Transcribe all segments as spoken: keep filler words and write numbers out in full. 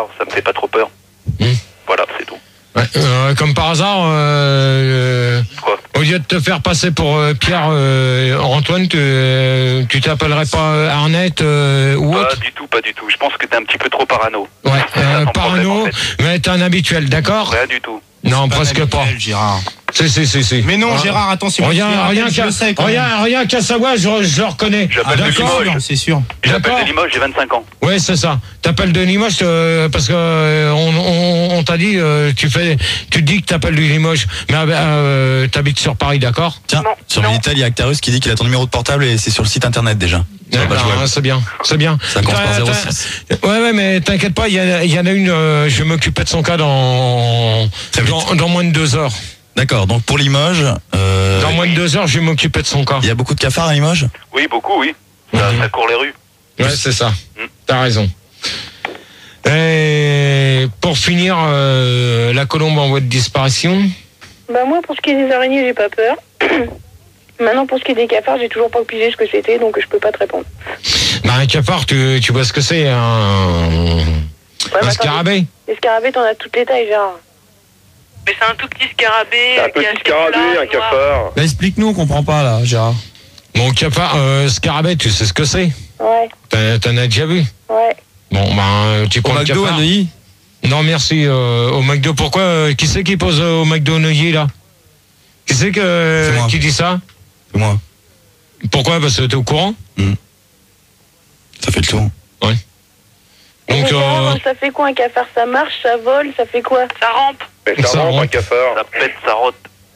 Ça me fait pas trop peur. Mmh. Voilà, c'est tout. Ouais, euh, comme par hasard, euh, Quoi? Au lieu de te faire passer pour euh, Pierre euh, Antoine, tu, euh, tu t'appellerais pas Arnett euh, ou autre? Pas du tout, pas du tout. Je pense que t'es un petit peu trop parano. Ouais, euh, ton parano, problème, en fait. mais t'es un habituel, d'accord? Rien du tout. Non, Pas presque pas. habituel, Gérard. Si, si, si, si. Mais non, Ah. Gérard, attention. Rien, rien je qu'à, le sais, quand même. rien, rien qu'à savoir, je, je le reconnais. J'appelle de D'accord. Limoges. C'est sûr. J'appelle D'accord. de Limoges, j'ai vingt-cinq ans. Ouais, c'est ça. T'appelles de Limoges euh, parce que euh, on, on, on t'a dit, euh, tu fais, tu te dis que t'appelles de Limoges, mais euh, t'habites sur Paris, d'accord? Tiens, Non, sur non. Minitel, il y a Actarus qui dit qu'il a ton numéro de portable et c'est sur le site internet déjà. Eh Sur la ben, page web. c'est bien, c'est bien. Ça commence par T'as- zéro t'as- six. Ouais, ouais, mais t'inquiète pas, il y, a- il y en a une, euh, je vais m'occuper de son cas dans, Très vite. dans, dans moins de deux heures. D'accord, donc pour Limoges, euh, Dans moins de deux heures, je vais m'occuper de son cas. il y a beaucoup de cafards à Limoges. Oui, beaucoup, oui. Ça, ça court les rues. Ouais, c'est ça. Mm. T'as raison. Et pour finir, euh, la colombe en voie de disparition. Bah moi, pour ce qui est des araignées, j'ai pas peur. Maintenant, pour ce qui est des cafards, j'ai toujours pas pigé ce que c'était, donc je peux pas te répondre. Bah, un cafard, tu, tu vois ce que c'est, un, Ouais, un mais scarabée. Les scarabées, t'en as toutes les tailles, genre. Mais c'est un tout petit scarabée. C'est un qui a petit ses scarabée, plats, un noir. cafard. Bah, explique-nous, on comprend pas, là, Gérard. Mon cafard, euh, scarabée, tu sais ce que c'est? Ouais, T'en t'en as déjà vu? ouais. Bon, ben, tu Au prends le McDo, à cafard. Neuilly. Non, merci. Euh, au McDo, pourquoi euh, qui c'est qui pose euh, au McDo Neuilly, là? Qui c'est que C'est moi. qui dit ça? C'est moi. Pourquoi? Parce que t'es au courant? Ça fait le tour. Donc, Mais Gérard, euh, ça fait quoi un cafard? Ça marche, ça vole, ça fait quoi? Ça rampe. Mais ça Ça rentre un rentre. cafard. Ça pète, ça rote.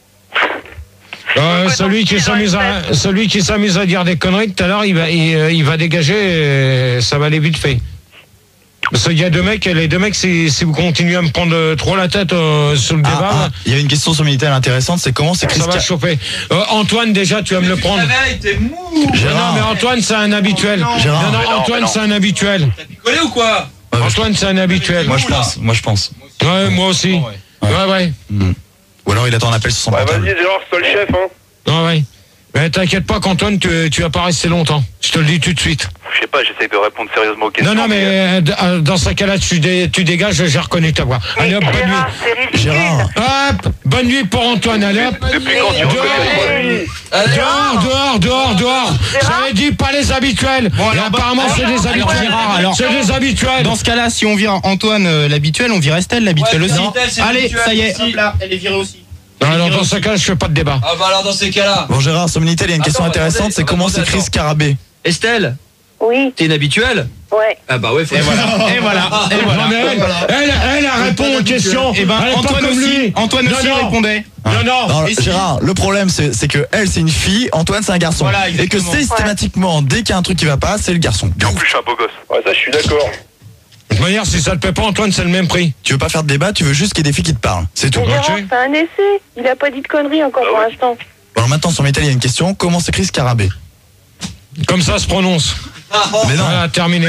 euh, Ouais, celui donc, qui il s'amuse va à, celui qui s'amuse à dire des conneries tout à l'heure, il va, il, euh, il va dégager, et ça va aller vite fait. Parce qu'il y a deux mecs, et les deux mecs, si, si vous continuez à me prendre euh, trop la tête euh, sur le Ah, débat, ah, il y a une question sur Minitel intéressante, c'est comment c'est ça va Christian. chauffer. Euh, Antoine, déjà, tu vas me le prendre. t'es mou. Non, Gérard. mais Antoine, c'est un habituel. Gérard. Non, non, Mais non, mais Antoine, non. c'est un habituel. T'as picolé ou quoi? Ouais, je- Antoine, c'est un habituel. Moi je pense, moi je pense. Ouais, moi aussi. Ouais. Ouais, ouais. Ou alors il attend un appel sur son Ouais, portable. vas-y, Gérard, c'est toi le chef, hein. Ouais, ouais. Mais t'inquiète pas qu'Antoine, tu, tu vas pas rester longtemps. Je te le dis tout de suite. Je sais pas, j'essaie de répondre sérieusement aux questions. Non, non, mais euh, d- euh, dans ce cas-là, tu, dé- tu dégages, j'ai reconnu ta voix. Allez hop, bonne nuit. Gérard, c'est ridicule. Gérard, Hop, bonne nuit pour Antoine, allez hop. Depuis quand tu Dehors, reconnais dehors, dehors, dehors, dehors. J'avais dit pas les habituels. Bon, Et alors, apparemment, alors, c'est des alors, habituels. Gérard, alors. C'est des habituels. Dans ce cas-là, si on vire Antoine euh, l'habituel, on vire Estelle l'habituel Ouais, aussi. Estelle, c'est Allez, l'habituel ça y est, aussi. hop là, elle est virée aussi. Non, alors, dans ce cas, je fais pas de débat. Ah bah alors dans ces cas-là. bon Gérard, sur Minitel, il y a une Attends, question attendez, intéressante, c'est attends, comment attendez, s'écrit attends. Scarabée. Estelle, Oui, t'es une habituelle? ouais. Ah bah ouais, faut Et voilà, et voilà, et voilà. Non, mais elle, elle, elle, elle répond aux questions. Et ben Elle est pas Antoine comme aussi, lui. Antoine Non, aussi non. répondait. Non, non. Non, Et si- Gérard, le problème c'est c'est que elle c'est une fille, Antoine c'est un garçon. Voilà, et que exactement. systématiquement, dès qu'il y a un truc qui va pas, c'est le garçon. En plus, je suis un beau gosse. Ouais, ça, je suis d'accord. De toute manière, si ça te plaît pas, Antoine, c'est le même prix. Tu veux pas faire de débat, tu veux juste qu'il y ait des filles qui te parlent. C'est tout. Mais Gérard, Ok. c'est un essai. Il a pas dit de conneries encore Ah pour ouais. l'instant. Bon, alors maintenant sur Minitel, il y a une question, comment s'écrit Scarabée? Comme ça se prononce. Mais non, Voilà, terminé.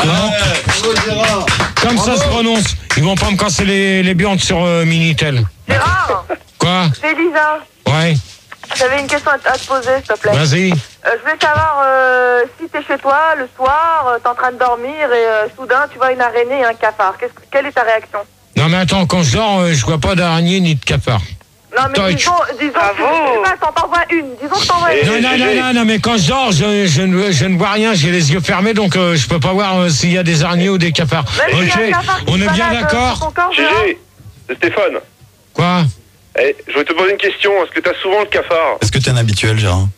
comment? Comme ça se prononce. Ils vont pas me casser les, les biantes sur euh, Minitel. Gérard, Quoi? c'est Lisa. Ouais, J'avais une question à te à te poser, s'il te plaît. vas-y. Euh, je voulais savoir euh, si t'es chez toi le soir, euh, t'es en train de dormir et euh, soudain tu vois une araignée et un cafard. Qu'est-ce que- quelle est ta réaction? Non, mais attends, quand je dors, euh, je vois pas d'araignée ni de cafard. Non mais Touch. disons, disons, Bravo. je sais pas, t'en t'envoies une. Disons que t'envoies Et- une. Non, non, G non, G. non, non, mais quand je dors, je, je, ne, je ne vois rien, j'ai les yeux fermés, donc euh, je peux pas voir euh, s'il y a des araignées ou des cafards. Même s'il y a Ok, un cafard qui on se est bien balade, euh, sur d'accord? ton corps, Gérard. G G, c'est Stéphane. Quoi? Eh, je voulais te poser une question. Est-ce que t'as souvent le cafard? Est-ce que t'es un habituel, Gérard?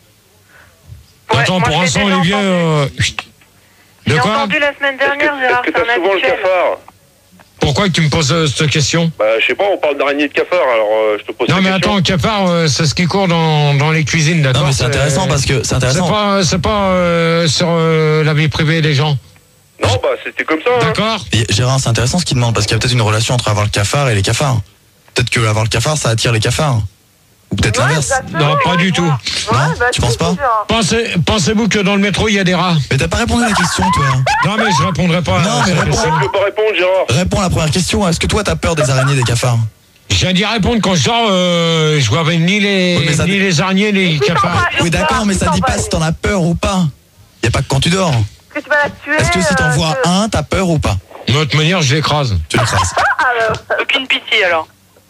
Ouais, Attends, moi, pour je l'ai l'instant, déjà Olivier... entendu. euh, chut. De J'ai quoi? entendu la semaine Est-ce dernière, que Gérard, est-ce que c'est un t'as souvent le habituel. cafard? Pourquoi tu me poses euh, cette question? Bah, je sais pas, on parle d'araignée et de cafard, alors euh, je te pose Non, la mais question. attends, cafard, euh, c'est ce qui court dans, dans les cuisines, d'accord? Non mais c'est intéressant parce que c'est C'est intéressant. pas, c'est pas euh, sur euh, la vie privée des gens. Non, bah, c'était comme ça. Hein. D'accord? Et Gérard, c'est intéressant ce qu'il demande parce qu'il y a peut-être une relation entre avoir le cafard et les cafards. Peut-être que avoir le cafard, ça attire les cafards. Ou peut-être Ouais, l'inverse. exactement. Non, pas du tout. Ouais, Non, bah, tu penses si, pas si, Gérard. Pensez, pensez-vous que dans le métro, il y a des rats? Mais t'as pas répondu à la question, toi. Non, mais je répondrai pas. Non, à mais cette réponds. question. Tu peux pas répondre, Gérard. Réponds à la première question. Est-ce que toi, t'as peur des araignées et des cafards? Je viens d'y répondre quand je dors, euh, je vois ni les, Oui, mais ça- ni les araignées, ni les Si t'en cafards. vas- Oui, d'accord, mais ça dit pas si t'en as peur ou pas. Y a pas que quand tu dors. Est-ce que tu vas la tuer? Est-ce que si t'en euh, vois que- un, t'as peur ou pas? De toute manière, je l'écrase. Tu l'écrases. Aucune pitié alors.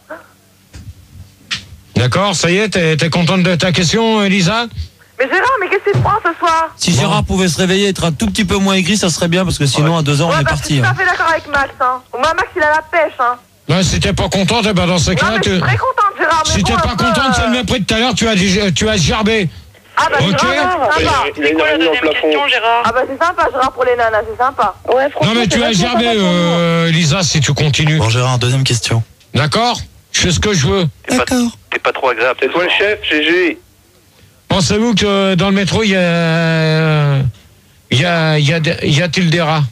D'accord, ça y est, t'es, t'es contente de ta question, Elisa? Mais Gérard, mais qu'est-ce que tu te prends ce soir? Si Gérard pouvait se réveiller et être un tout petit peu moins aigri, ça serait bien parce que sinon à deux ans Ouais, on est bah, parti. je suis hein. tout à fait d'accord avec Max. Hein. Moi, Max, il a la pêche. Hein. Ouais, si t'es pas contente, eh ben dans ce Non, cas-là, mais je tu... suis très contente, Gérard. Mais si bon, t'es un pas peu, contente, c'est euh, le mépris de tout à l'heure, tu as, dit- tu as gerbé. Ah bah Ok. Gérard, c'est sympa. Il a C'est une quoi la araignée dans le deuxième plafond. question, Gérard? Ah bah c'est sympa, Gérard, pour les nanas, c'est sympa. Ouais, Non mais tu as gerbé, euh, Elisa, si tu continues. Bon, Gérard, deuxième question. D'accord? Je fais ce que je veux. T'es pas, t'es pas trop agréable. C'est toi le chef, G G. Pensez-vous que dans le métro, il y a... Il y a... Il y a... Y a-t-il des rats?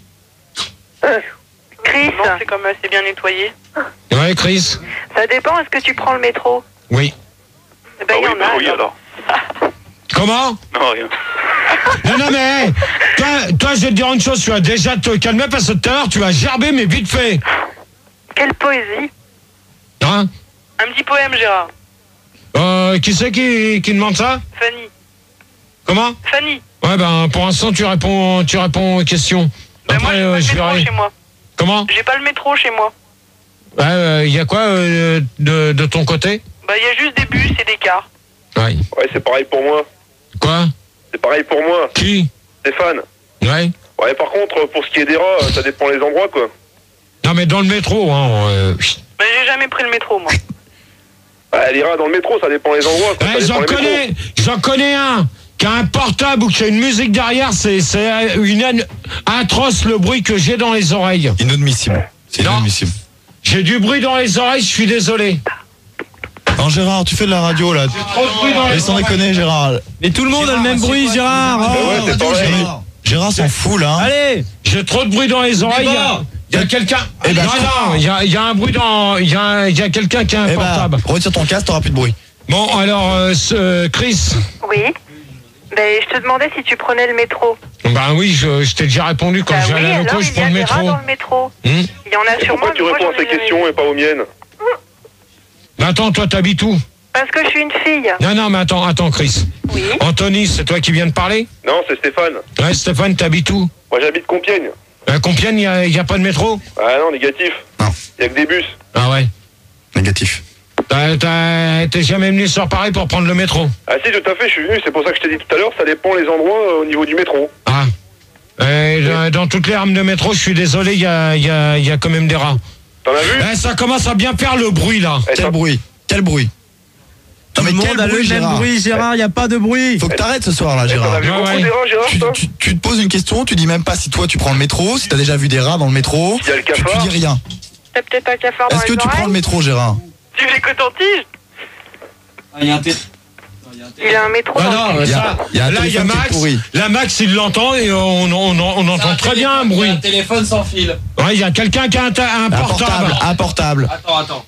Chris, non, c'est comme assez bien nettoyé. Ouais, Chris? Ça dépend, est-ce que tu prends le métro? Oui. Eh ben, Ah il y oui, en bah a. oui alors. Comment? Non, rien. Non, non, mais... hey, toi, toi, je vais te dire une chose, tu vas déjà te calmer parce que tout à l'heure, tu as gerbé, mais vite fait. Quelle poésie. Hein? Un petit poème, Gérard. Euh, qui c'est qui, qui demande ça? Fanny. Comment? Fanny. Ouais, ben, pour l'instant, tu réponds, tu réponds aux questions. Ben moi, Après, j'ai euh, pas je le métro verrai. chez moi. Comment? J'ai pas le métro chez moi. Ouais, euh, il y a quoi euh, de, de ton côté? Bah, il y a juste des bus et des cars. Ouais. Ouais, c'est pareil pour moi. Quoi? C'est pareil pour moi. Qui? Stéphane. Ouais. Ouais, par contre, pour ce qui est des rats, ça dépend les endroits, quoi. Non, mais dans le métro, hein. Euh... Bah, j'ai jamais pris le métro, moi. Bah, les rats dans le métro, ça dépend les endroits, quoi. Ouais, Ça j'en dépend les connais, métros. j'en connais un qui a un portable ou qui a une musique derrière, c'est, c'est une an- atroce le bruit que j'ai dans les oreilles. Inadmissible. C'est Non. inadmissible. J'ai du bruit dans les oreilles, je suis désolé. Non, Gérard, tu fais de la radio, là. Trop de bruit dans Mais les sans oreilles. déconner, Gérard. Mais tout le monde a le même bruit, Gérard. Bah Oh, ouais, c'est radio, pareil. Gérard. Gérard s'en fout, là. hein. Allez. J'ai trop de bruit dans les oreilles. Il y a, il y a quelqu'un. Eh ben, non, non, il y a, il y a un bruit dans. Il y a, il y a quelqu'un qui a un Eh portable. ben, retire ton casque, t'auras plus de bruit. Bon, alors, euh, ce- Chris. Oui. Ben, je te demandais si tu prenais le métro. Ben oui, je, je t'ai déjà répondu quand Bah je oui, viens à la alors loco, je il y prends a le des rats métro. dans le métro. Hum Il y en a Et sûrement, pourquoi tu mais moi, réponds à j'en ai ces jamais questions vu. et pas aux miennes? Mais attends, toi, t'habites où? Parce que je suis une fille. Non, non, mais attends, attends, Chris. Oui. Anthony, c'est toi qui viens de parler? Non, c'est Stéphane. Ouais, Stéphane, t'habites où? Moi, j'habite Compiègne. À Compiègne, il n'y a, y a pas de métro? Ah non, négatif. Non. Il y a que des bus. Ah ouais. Négatif. T'as- t'as- T'es jamais venu sur Paris pour prendre le métro? Ah si, tout à fait, je suis venu. C'est pour ça que je t'ai dit tout à l'heure, ça dépend les endroits euh, au niveau du métro. Ah. Et dans, dans toutes les rames de métro, je suis désolé, il y a, y, a, y a quand même des rats. T'en as vu? Eh, ça commence à bien faire le bruit, là. Eh, Quel ça- bruit. Quel bruit. Tout Non, le mais monde quel a le bruit, même Gérard. bruit, Gérard. Il y a pas de bruit. Faut que t'arrêtes ce soir, là, Eh, T'en Gérard. as vu Ouais, beaucoup ouais. des rats, Gérard, Tu, toi? tu- tu te poses une question, tu dis même pas si toi tu prends le métro, si t'as déjà vu des rats dans le métro. Il y a le Tu, tu cafard. dis rien. T'as peut-être un cafard dans Est-ce les que tu prends le oreilles? métro, Gérard? Tu les cotons-tiges? Il y a un Il a un métro Ah dans non, le Il y a- ça, il y a un là, il y a téléphone qui est Max. pourri. Là, Max, il l'entend et on, on, on, on entend très bien un bruit. Un téléphone sans fil. Ouais, il y a quelqu'un qui a un, ta- un Un portable. portable. Un portable. Attends, attends.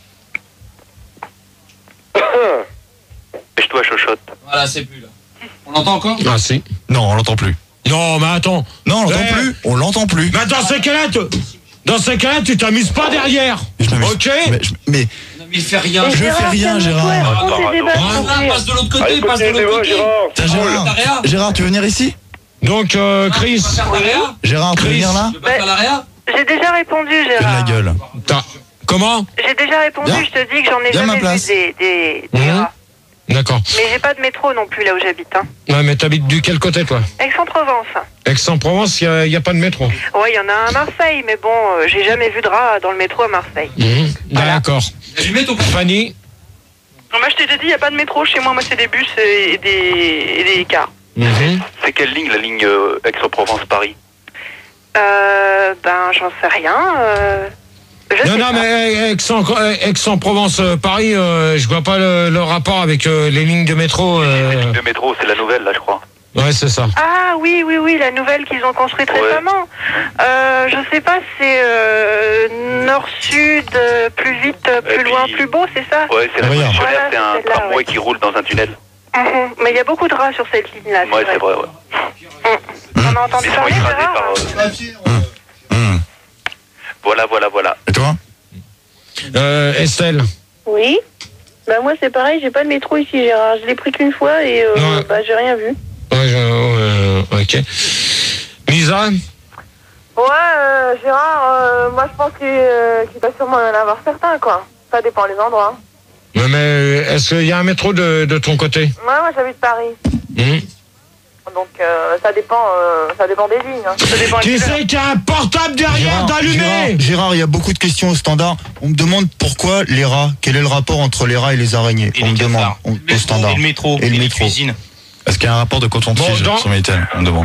Pêche-toi, chochotte. Voilà, c'est plus là. On l'entend encore? Ah, si. Non, on l'entend plus. Non, mais attends. Non, on l'entend Eh. plus. On l'entend plus. Mais dans ces cas-là, tu- dans ces cas-là, tu t'amuses pas derrière. Je m'amuse. Ok. Mais, je- mais Non, mais il fait rien. je fais rien, Gérard. Ah, passe de l'autre côté, Allez, passe de continue le l'autre débat, côté. Gérard. Tiens, T'as Gérard, rien? Gérard, tu veux venir ici? Donc, euh, Chris, Tu veux pas faire l'aréa? Gérard, tu veux Chris. venir là? Tu veux pas faire l'aréa? J'ai déjà répondu, Fais de la Gérard. gueule. t'as- comment? J'ai déjà répondu, Viens. je te dis que j'en ai Viens à ma jamais vu place. des, des, des Mhm. rats. D'accord. Mais j'ai pas de métro non plus là où j'habite. Hein. Ouais, mais t'habites du quel côté, toi? Aix-en-Provence. Aix-en-Provence, il n'y a, a pas de métro. Ouais, il y en a un à Marseille, mais bon, euh, j'ai jamais vu de rat dans le métro à Marseille. Mhm. D'accord. Allumez ton Fanny? Non, moi je t'ai déjà dit, il n'y a pas de métro chez moi, moi c'est des bus et des, et des cars. Mhm. C'est quelle ligne, la ligne euh, Aix-en-Provence-Paris? Euh, ben j'en sais rien. Euh, je Non, sais non, pas. mais Aix-en- Aix-en-Provence, euh, Paris, euh, je vois pas le, le rapport avec euh, les lignes de métro. euh. Le métro, c'est la nouvelle, là, je crois. Ouais, c'est ça. Ah oui, oui, oui, la nouvelle qu'ils ont construite Ouais. récemment. Euh, je sais pas, c'est euh, nord-sud, euh, plus vite, euh, plus Et puis- loin, plus beau, c'est ça? Ouais, c'est Ah, regarde. révolutionnaire, Voilà, c'est un c'est celle-là, tramway ouais. qui roule dans un tunnel. Mhm. Mais il y a beaucoup de rats sur cette ligne-là. Ouais, c'est vrai, ouais. On a entendu Ils sont parler, écrasés Gérard? par... euh, Hum. Voilà, voilà, voilà. Et toi? Euh, Estelle? Oui. Bah moi c'est pareil, j'ai pas de métro ici Gérard. Je l'ai pris qu'une fois et euh, Ouais. bah j'ai rien vu. Ouais, je- euh, ok. Lisa? Ouais, euh, Gérard, euh, moi je pense qu'il euh, qu'il va sûrement y en avoir certains, quoi. Ça dépend des endroits. Ouais, mais est-ce qu'il y a un métro de, de ton côté? Ouais, moi j'habite Paris. Mmh. Donc euh, ça dépend euh, ça dépend des lignes. Hein. Ça dépend Qui c'est qui a un portable derrière d'allumer? Gérard, Gérard, il y a beaucoup de questions au standard. On me demande pourquoi les rats. Quel est le rapport entre les rats et les araignées? Et On les me demande cafards. on- Le au standard. Et le métro. Et le les métro. cuisines. Est-ce qu'il y a un rapport de coton-tige Bon, dans- sur Minitel? On me demande.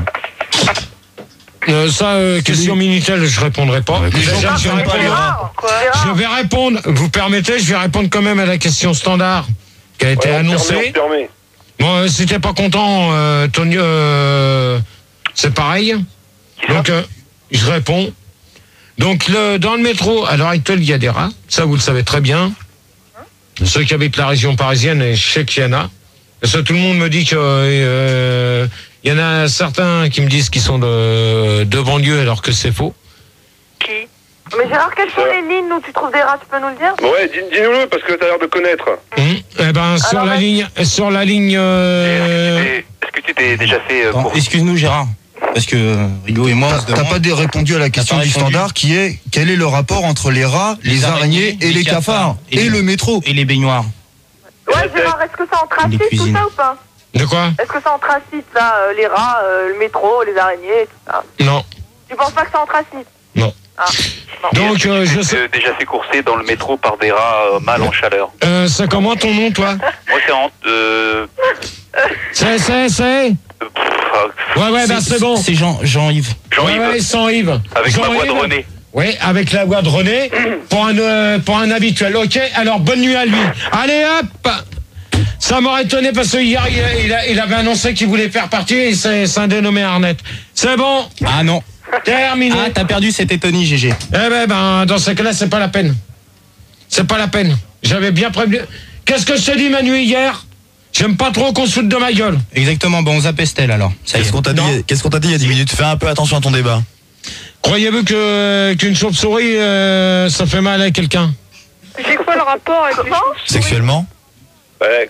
Euh, ça, euh, question Minitel, je répondrai pas. Ouais, Déjà, gens je, vais qui aiment pas les répondre, rats. Quoi je vais répondre, vous permettez, je vais répondre quand même à la question standard qui a été Ouais, on se permet, on annoncée. se permet. Bon, euh, si t'es pas content, euh, Tony, euh, c'est pareil. Donc, euh, je réponds. Donc, le, dans le métro, à l'heure actuelle, il y a des rats. Ça, vous le savez très bien. Ceux qui habitent la région parisienne, et je sais qu'il y en a. Parce que tout le monde me dit que euh, il y en a certains qui me disent qu'ils sont de, de banlieue alors que c'est faux. Qui Mais Gérard, quelles sont les lignes où tu trouves des rats, tu peux nous le dire? Ouais, dis- dis-nous-le parce que t'as l'air de connaître. Hum, Eh ben, sur Alors, la vas-y. ligne, sur la ligne. euh, Est-ce que tu t'es déjà fait euh, Attends, course? excuse-nous, Gérard. Parce que euh, Rigo et moi, on se T'as demande. pas dé- répondu à la question pas du répondu. standard qui est quel est le rapport entre les rats, les, Les araignées, araignées, et les les cafards, cafards. et, Et le les- métro? Et les baignoires. Ouais, Gérard, est-ce que ça en Les tracite tout cuisines. ça ou pas? De quoi? Est-ce que ça en tracite, ça, euh, les rats, euh, le métro, les araignées, tout ça? Non. Tu penses pas que ça en tracite? Non. Ah, non. Donc, euh, je Tu sais. t'es déjà fait courser dans le métro par des rats euh, mâles en chaleur. Euh, c'est comment ton nom, toi? Moi, c'est en... Euh, C'est, c'est, c'est. pff, euh, Ouais, ouais, bah c'est bon. C'est Jean, Jean-Yves. Jean-Yves, Ouais, ouais, sans Yves. avec ma voix de Jean-Yves. René. Oui, avec la voix de René, pour un, euh, pour un habituel. Ok, alors bonne nuit à lui. Allez hop. Ça m'aurait étonné parce que hier, il, il a- il avait annoncé qu'il voulait faire partie et c'est c'est un dénommé Arnett. C'est bon, Ah non. terminé. Ah, t'as perdu, c'était Tony, G G. Eh ben, ben, dans ce cas-là, c'est pas la peine. C'est pas la peine. J'avais bien prévenu. Qu'est-ce que je t'ai dit, Manu, hier? J'aime pas trop qu'on se foute de ma gueule. Exactement, bon, on zappe Estelle alors. Ça y est. Qu'est-ce qu'on t'a dit, qu'est-ce qu'on t'a dit il y a dix minutes? Fais un peu attention à ton débat. Croyez-vous que qu'une chauve-souris, euh, ça fait mal à quelqu'un? C'est quoi le rapport avec les chauves-souris? Sexuellement? Ouais.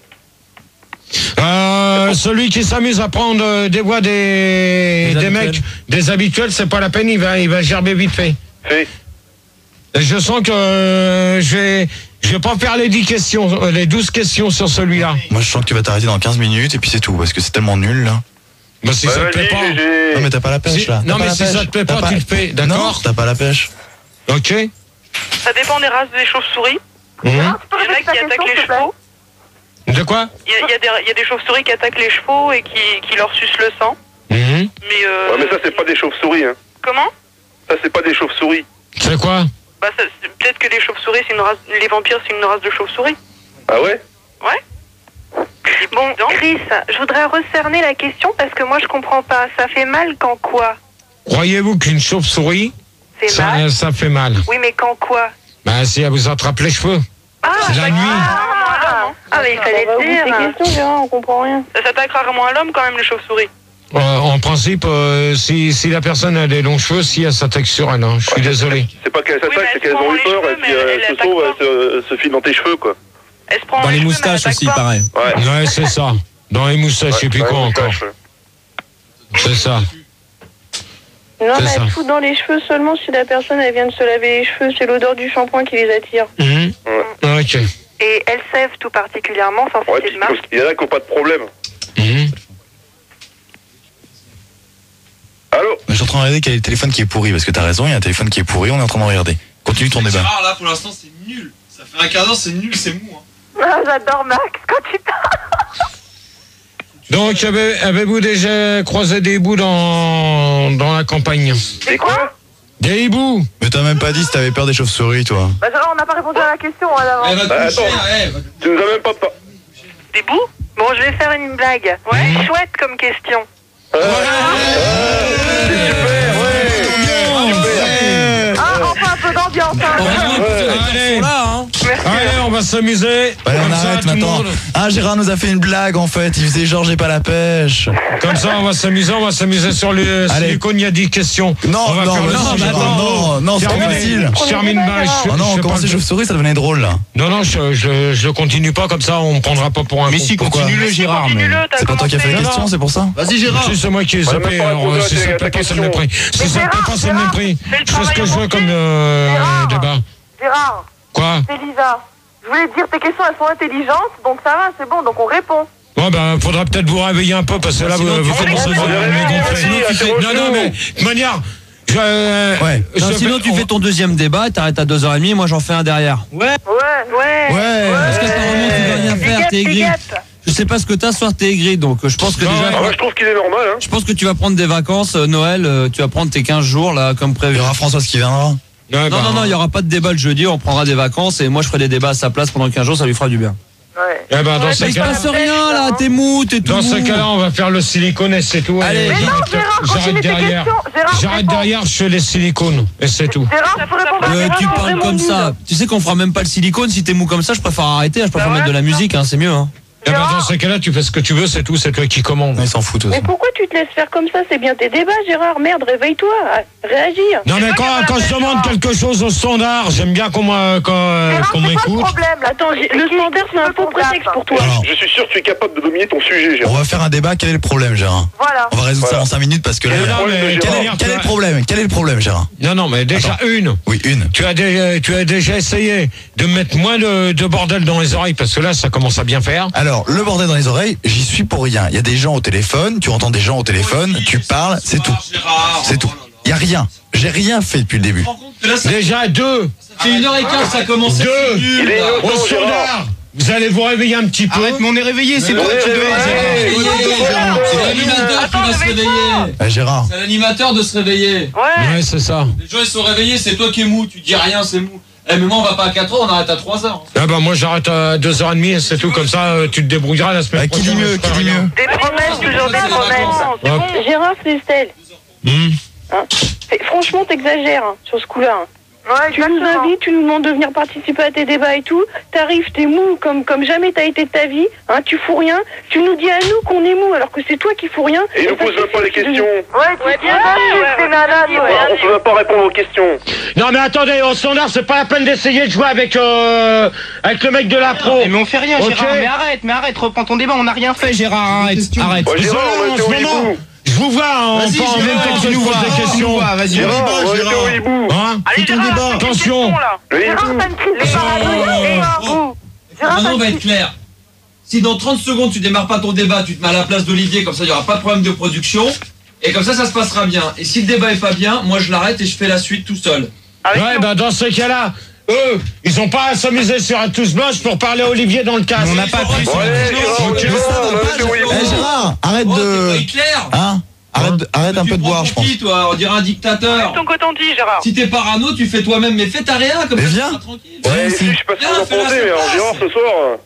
Euh, celui qui s'amuse à prendre euh, des voix des, Des des habituels. mecs, des habituels, c'est pas la peine, il va, il va gerber vite fait. Fais. Et je sens que euh, je vais, je vais pas faire les dix questions, euh, les douze questions sur celui-là. Moi, je sens que tu vas t'arrêter dans quinze minutes et puis c'est tout, parce que c'est tellement nul, là. Bah, si Bah, ça te plaît vas-y, pas. G G. Non, mais t'as pas la pêche, Si- là. non, T'as mais pas si la ça pêche. te plaît T'as pas, tu le fais, Non, d'accord? t'as pas la pêche. Ok. Ça dépend des races des chauves-souris. Mhm. Tu peux Il y en a répéter qui ta attaquent question, les s'il te plaît? chevaux. De quoi? Il y a, il y a des, il y a des chauves-souris qui attaquent les chevaux et qui, qui leur sucent le sang. Mhm. Mais, euh, Ouais, mais ça, c'est pas des chauves-souris, hein. Comment? Ça, c'est pas des chauves-souris. C'est quoi? Bah, ça- c'est- peut-être que les chauves-souris, c'est une race. Les vampires, c'est une race de chauves-souris. Ah ouais? Bon, Chris, je voudrais recerner la question parce que moi, je comprends pas. Ça fait mal quand quoi? Croyez-vous qu'une chauve-souris, C'est ça, mal? ça fait mal? Oui, mais quand quoi? Bah, si elle vous attrape les cheveux. Ah, C'est la nuit. Ah, ah, mais il fallait le dire. Tes questions, Gérard, on comprend rien. Ça s'attaque rarement à l'homme quand même, les chauves-souris. Euh, en principe, euh, si, si la personne a des longs cheveux, si elle s'attaque sur elle, hein, je suis désolé. C'est pas qu'elles Oui, mais s'attaquent, c'est elles qu'elles se ont prend eu les peur cheveux, et puis mais euh, elle elles se attaque sauvent, pas. elles se, se filent dans tes cheveux, quoi. Elle se prend Dans les cheveux, mais moustaches elle aussi, attaque pas. pareil. Ouais. Ouais, c'est ça. Dans les moustaches, je sais plus Ouais, quoi ouais, encore. moustache, ouais. C'est ça. Non, C'est mais ça. elle fout dans les cheveux seulement si la personne elle vient de se laver les cheveux. C'est l'odeur du shampoing qui les attire. Mhm. Ok. Et elle sève tout particulièrement sans Ouais, citer puis de marque. il y en a qui n'ont pas de problème. Mhm. Allô? Je suis en train de regarder quel est le téléphone qui est pourri, parce que t'as raison, il y a un téléphone qui est pourri, on est en train de regarder. Continue ton débat. Gérard, là, pour l'instant, c'est nul. Ça fait un quart d'heure, c'est nul, c'est mou. Hein. Ah, j'adore Max quand tu parles. Donc, avez- avez-vous déjà croisé des hiboux dans, dans la campagne? C'est quoi? Des hiboux? Mais t'as même pas dit si t'avais peur des chauves-souris, toi. Bah, Gérard, on n'a pas répondu à la question hein, d'avant. Elle va te Bah, toucher, attends. hein, eh, va- Tu nous as même pas... pas... Des bouts? Bon, je vais faire une blague. Ouais, chouette comme question. Ah, c'est super, ouais. Super. Ah, enfin un peu d'ambiance. Hein. Allez, Merci. Allez, on va s'amuser. Allez, on Comme ça, arrête tout le maintenant. monde. Ah, Gérard nous a fait une blague en fait. Il faisait genre j'ai pas la pêche. Comme ça, on va s'amuser. On va s'amuser sur le Allez. silicone. Il y a dix questions. Non, on va non, faire le non, silicone. Gérard, non, non, c'est trop Terminé. facile. Je termine pas. Je, Oh non, je on fais pas commence les le- chauves-souris, ça devenait drôle là. Non, non, je, je, je continue pas comme ça. On me prendra pas pour un. Mais con. si, Pourquoi continue-le, Gérard. Mais... Continue-le, t'as C'est pas toi qui as fait la Non, question, non. c'est pour ça. Vas-y, Gérard. Si c'est moi qui ai Voilà, zappé, même pas alors répondre à si ta- ça ta plaît pas, c'est le question. mépris. Si Mais ça plaît pas, c'est le Gérard, mépris. fais le Je fais ce que je veux travail comme euh, Gérard. débat. Gérard, Quoi? c'est Lisa. Je voulais te dire, tes questions, elles sont intelligentes, donc ça va, c'est bon, donc on répond. Ouais, ben, faudra peut-être vous réveiller un peu parce que là, vous, Sinon, vous tu fais commencez des à conneries. me Vas-y, gonfler. vas-y, tu fais- interroge-nous. Non, non, mais, de manière, je, Ouais. je Non, fais- sinon, tu on- fais ton deuxième débat, t'arrêtes à deux heures trente, moi j'en fais un derrière. Ouais. Ouais. Ouais. Ouais. Parce qu'apparemment, tu vas rien faire, t'es aigri. Je sais pas ce que t'as, ce soir t'es aigri, donc euh, je pense que Non, déjà. Ah ouais, je trouve qu'il est normal, hein. Je pense que tu vas prendre des vacances, euh, Noël, euh, tu vas prendre tes quinze jours là, comme Il prévu. y aura Françoise qui viendra. Ouais, Non, ben, non, non, il y aura pas de débat le jeudi, on prendra des vacances et moi je ferai des débats à sa place pendant quinze jours, ça lui fera du bien. Ouais. eh ben, dans Ouais, ce Mais il se cas-là, passe rien là, t'es mou, t'es tout dans ce mou. cas-là, on va faire le silicone et c'est tout. Allez. Et Mais non, j'arrête- Gérard, continue J'arrête tes derrière. questions. Gérard, J'arrête réponds. derrière, je fais les silicones et c'est tout. Gérard, tu peux répondre à Euh, la tu question, parles vraiment comme nulle. ça. Tu sais qu'on fera même pas le silicone si t'es mou comme ça, je préfère arrêter, hein, je préfère Bah mettre de la ouais, musique, hein, c'est mieux. Hein. Eh ben, dans Gérard. ce cas-là, tu fais ce que tu veux, c'est tout, c'est toi qui commande. Non, ils s'en foutent aussi. Mais pourquoi tu te laisses faire comme ça? C'est bien tes débats, Gérard. Merde, réveille-toi. Réagis. Non, mais quand, quand je demande quelque chose au standard, j'aime bien qu'on m'a- qu'on, euh, Gérard, qu'on c'est quoi le m'écoute. problème là? Attends, C'est le qui- standard, qui c'est un veut faux qu'on prétexte zappe pour toi. Alors, Je suis sûr que tu es capable de dominer ton sujet, on Gérard. va faire un débat. Quel est le problème, Gérard? Voilà. On va résoudre ça Voilà. en cinq minutes parce que là. Eh non, mais Quel Quel comment est, dire, quel tu est le as- problème? Quel est le problème, Gérard? Non, non, mais déjà une. Oui, une. Tu as, dé- tu as déjà essayé de mettre moins de, de bordel dans les oreilles parce que là, ça commence à bien faire. Alors, le bordel dans les oreilles, j'y suis pour rien. Il y a des gens au téléphone, tu entends des gens au téléphone, tu parles, c'est tout. C'est tout. Il y a rien. J'ai rien fait depuis le début. Déjà deux. C'est une heure et quart, ça commence. Deux. Il est Au innocent, Gérard. standard. Vous allez vous réveiller un petit peu. Arrête, mais on est réveillé, c'est toi qui dois- C'est l'animateur qui va se réveiller. Euh, Gérard. C'est l'animateur de se réveiller. Ouais. Ouais, c'est ça. Les gens ils sont réveillés, c'est toi qui es mou, tu dis rien, c'est mou. Eh, mais moi on va pas à quatre heures, on arrête à trois heures. Ah bah moi j'arrête à deux heures trente et c'est tout, comme ça euh, tu te débrouilleras la semaine Euh, qui dit prochaine. mieux? je Qui ferai dit rien. mieux? Des promesses, toujours des C'est les promesses. vacances. C'est Ouais. bon. Gérard, c'est Estelle. Hum. Hein. Fais- Franchement, t'exagères hein, sur ce coup-là. hein. Ouais, Tu nous exactement. invites, tu nous demandes de venir participer à tes débats et tout. T'arrives, t'es mou comme, comme jamais t'as été de ta vie. Hein, tu fous rien. Tu nous dis à nous qu'on est mou alors que c'est toi qui fous rien. Et il nous ça pose même suffit, pas les tu questions. Ouais, tu Ouais, tu bien vas sûr, juste ouais, des ouais, nanas, ouais, nous, ouais. hein. On peut même pas répondre aux questions. Non mais attendez, au standard c'est pas la peine d'essayer de jouer avec euh, avec le mec de la pro. Mais on fait rien, Ok. Gérard. Mais arrête, mais arrête, reprends ton débat. On n'a rien fait, Gérard. Arrête, arrête. Ouais, Gérard, on en était ce au moment, hibou. je vous vois en, Vas-y, en Gérard, même temps que tu je nous pose vois, des tu nous questions. vois, vas-y. Gérard, on était au hibou. Hein Allez, Gérard, débat. fais une Attention. question, là. Le Gérard, hibou. t'as une crise de Oh. paranoïa, Gérard, vous. Gérard, Maintenant t'as on va une être crise- clair. Si dans trente secondes tu démarres pas ton débat, tu te mets à la place d'Olivier, comme ça il y aura pas de problème de production. Et comme ça ça se passera bien. Et si le débat est pas bien, moi je l'arrête et je fais la suite tout seul. Avec Ouais nous. bah dans ce cas-là, eux, ils ont pas à s'amuser sur un tous moche pour parler à Olivier dans le casque. On n'a pas appris sur Ouais, Gérard, on Ok. est Gérard, on était au hibou. Eh, Gérard, arrête Oh, t'es de. pas Hitler. Hein? Arrête, de- arrête un Tu peu de prends boire, ton je pense. qui, toi, on dirait un dictateur. Ton coton-tige, Gérard. Si t'es parano, tu fais toi-même, mais fais ta rien, comme Mais ça viens. tu seras tranquille. Ouais, si. si, je sais pas ce que vous en Viens, fais-la pensez, sur mais alors place. Gérard, ce soir. euh,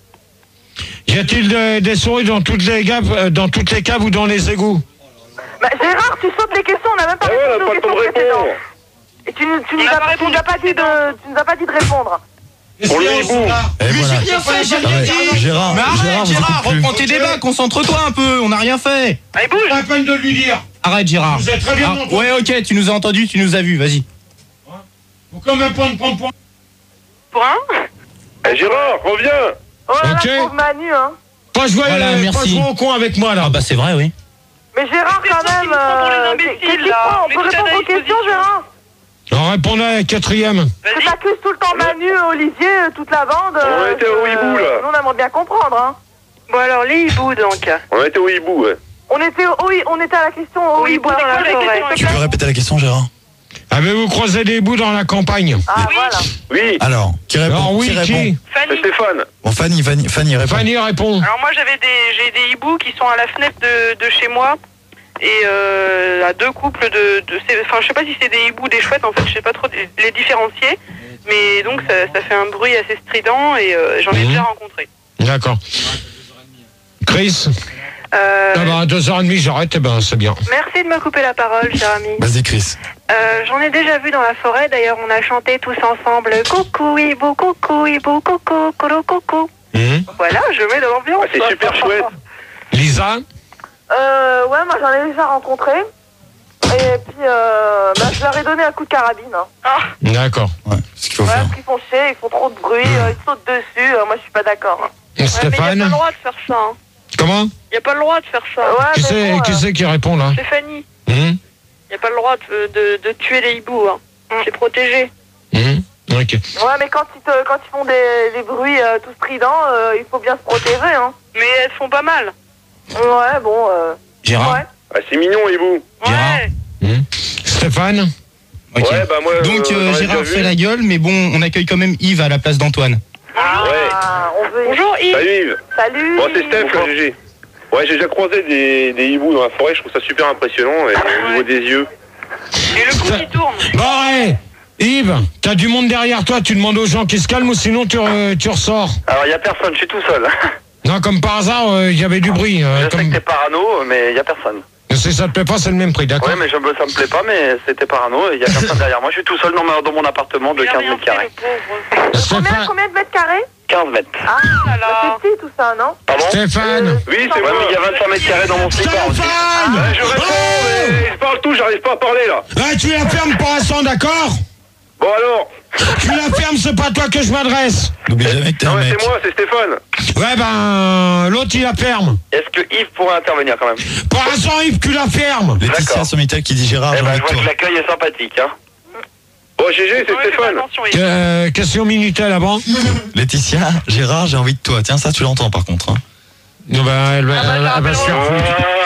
Y a-t-il de- des souris dans toutes les caves, euh, dans toutes les caves ou dans les égouts? Bah, Gérard, tu sautes les questions, on n'a même pas Ah ouais, on répondu n'a aux pas le temps questions de répondre. précédentes. Et tu, nous- tu nous Il a as pas pas, tu nous as pas dit de, tu nous as pas dit de répondre. Pour le hibou. Eh, voilà. Rien fait, j'ai Ah rien ouais. dit. Gérard, Mais arrête, Gérard, vous Gérard, écoutez plus. reprends tes débats, concentre-toi un peu. On n'a rien fait. Allez, bouge. Pas la peine de lui dire. Arrête, Gérard. Vous êtes très bien Ah, entendu. ouais, ok, tu nous as entendu, tu nous as vu, vas-y. Faut quand même pas me prendre pour... Pour un. Eh, Gérard, reviens. Oh là Ok. là, pauvre Manu, hein. Pas jouer, Voilà, euh, pas merci. jouer au con avec moi là. Ah bah c'est vrai, oui. Mais Gérard, C'est quand toi qui même, nous prends pour les euh, imbéciles, qu'est-ce qu'il là. prend? On Mais peut tout à répondre ta aux questions, disposition. Gérard? On répondait à la quatrième. Que Vas-y. t'accuses tout le temps Manu, Olivier, euh, toute la bande. On euh, était au je- hibou, là. Nous, on aimerait bien comprendre, hein. Bon, alors, les hiboux, donc. On était au hibou, ouais. On était, au, oui, on était à la question au Oui, hibou bon, dans la c'est quoi la forêt. question? Tu peux répéter la question, Gérard? Avez-vous croisé des bouts dans la campagne? Ah, Oui. voilà. Oui, Alors, qui répond? Alors oui, qui répond? qui? c'est Fanny. Stéphane. Bon, Fanny, Fanny, Fanny répond. Fanny répond. Alors, moi, j'avais des, j'ai des hiboux qui sont à la fenêtre de, de chez moi. Et euh, à deux couples de, de c'est- enfin je sais pas si c'est des hiboux ou des chouettes, en fait je sais pas trop les les différencier, mais donc ça, ça fait un bruit assez strident et euh, j'en ai Mhm. déjà rencontré. D'accord. Chris? Euh, Ah bah à deux heures trente j'arrête, et ben c'est bien. merci de me couper la parole, cher ami. Vas-y, Chris. Euh, J'en ai déjà vu dans la forêt, d'ailleurs on a chanté tous ensemble coucou hibou, coucou hibou, coucou, coucou, coucou. Mmh. Voilà, je mets de l'ambiance. Ah, c'est super chouette. Lisa? Euh, ouais, moi j'en ai déjà rencontré. Et puis, euh, bah, je leur ai donné un coup de carabine. Hein. Ah. D'accord. Ouais, c'est ce qu'il faut Ouais, faire. parce qu'ils font chier, ils font trop de bruit, euh, ils sautent dessus. euh, moi, je suis pas d'accord. Hein. Et Ouais, mais il n'y a Stéphane? pas le droit de faire ça. Hein. Comment? Il n'y a pas le droit de faire ça. Ouais, Qui mais c'est bon, qui, euh, c'est qui répond là? Stéphanie, Mmh. il n'y a pas le droit de, de, de tuer les hiboux. Hein. C'est protégé. Mmh. Ok. Ouais, mais quand ils, te, quand ils font des, des bruits euh, tout stridents, euh, il faut bien se protéger. Hein. Mais elles font pas mal. Ouais, bon. Euh, Gérard ouais. Ah, c'est mignon, hibou. Ouais. Mmh. Stéphane? Ok. Ouais, bah moi. Donc euh, euh, j'en ai Gérard déjà fait vu. la gueule, mais bon, on accueille quand même Yves à la place d'Antoine. Ah, Ouais. on veut... Bonjour Yves. Salut Yves. Salut. Bon, c'est Steph, là, G G. Ouais, j'ai déjà croisé des, des hiboux dans la forêt, je trouve ça super impressionnant. Et au niveau des yeux. Et le coup qui tourne. Bon, allez, Yves, t'as du monde derrière toi, tu demandes aux gens qui se calment ou sinon tu, re- tu ressors. Alors, il n'y a personne, je suis tout seul. Non, comme par hasard, il y avait du bruit. euh, Je sais comme... que t'es parano, mais il n'y a personne. Si ça te plaît pas, c'est le même prix, d'accord? Ouais, mais je, ça me plaît pas, mais c'était parano, il n'y a personne derrière moi. Je suis tout seul dans, ma, dans mon appartement de Il a quinze rien mètres fait, carrés. le pauvre. Combien, Stéphane, combien de mètres carrés? quinze mètres. Ah, Oh là là. bah, c'est petit tout ça, non? Pardon? Stéphane, Oui, c'est Ouais, moi. mais il y a vingt-cinq mètres carrés dans mon slipper aussi. Stéphane, Ouais, je réponds, mais je parle tout, j'arrive pas à parler là. ah, tu la fermes pour l'instant, d'accord? Bon alors. Tu la fermes, c'est pas à toi que je m'adresse. N'oublie jamais que t'es Non, un mais mec. c'est moi, c'est Stéphane. Ouais, ben, l'autre, il la ferme. Est-ce que Yves pourrait intervenir quand même? Pour l'instant, Yves, tu la fermes. Laetitia D'accord. Somitel qui dit Gérard, Eh j'ai ben, envie je de vois toi. que l'accueil est sympathique, hein. Bon, G G, c'est Ouais, fais pas Stéphane. attention, Yves. Euh, question Minitel avant. Laetitia, Gérard, j'ai envie de toi. Tiens, ça, tu l'entends par contre. Hein. Non, ben, elle va, Ah bah, elle- elle va se faire foutre.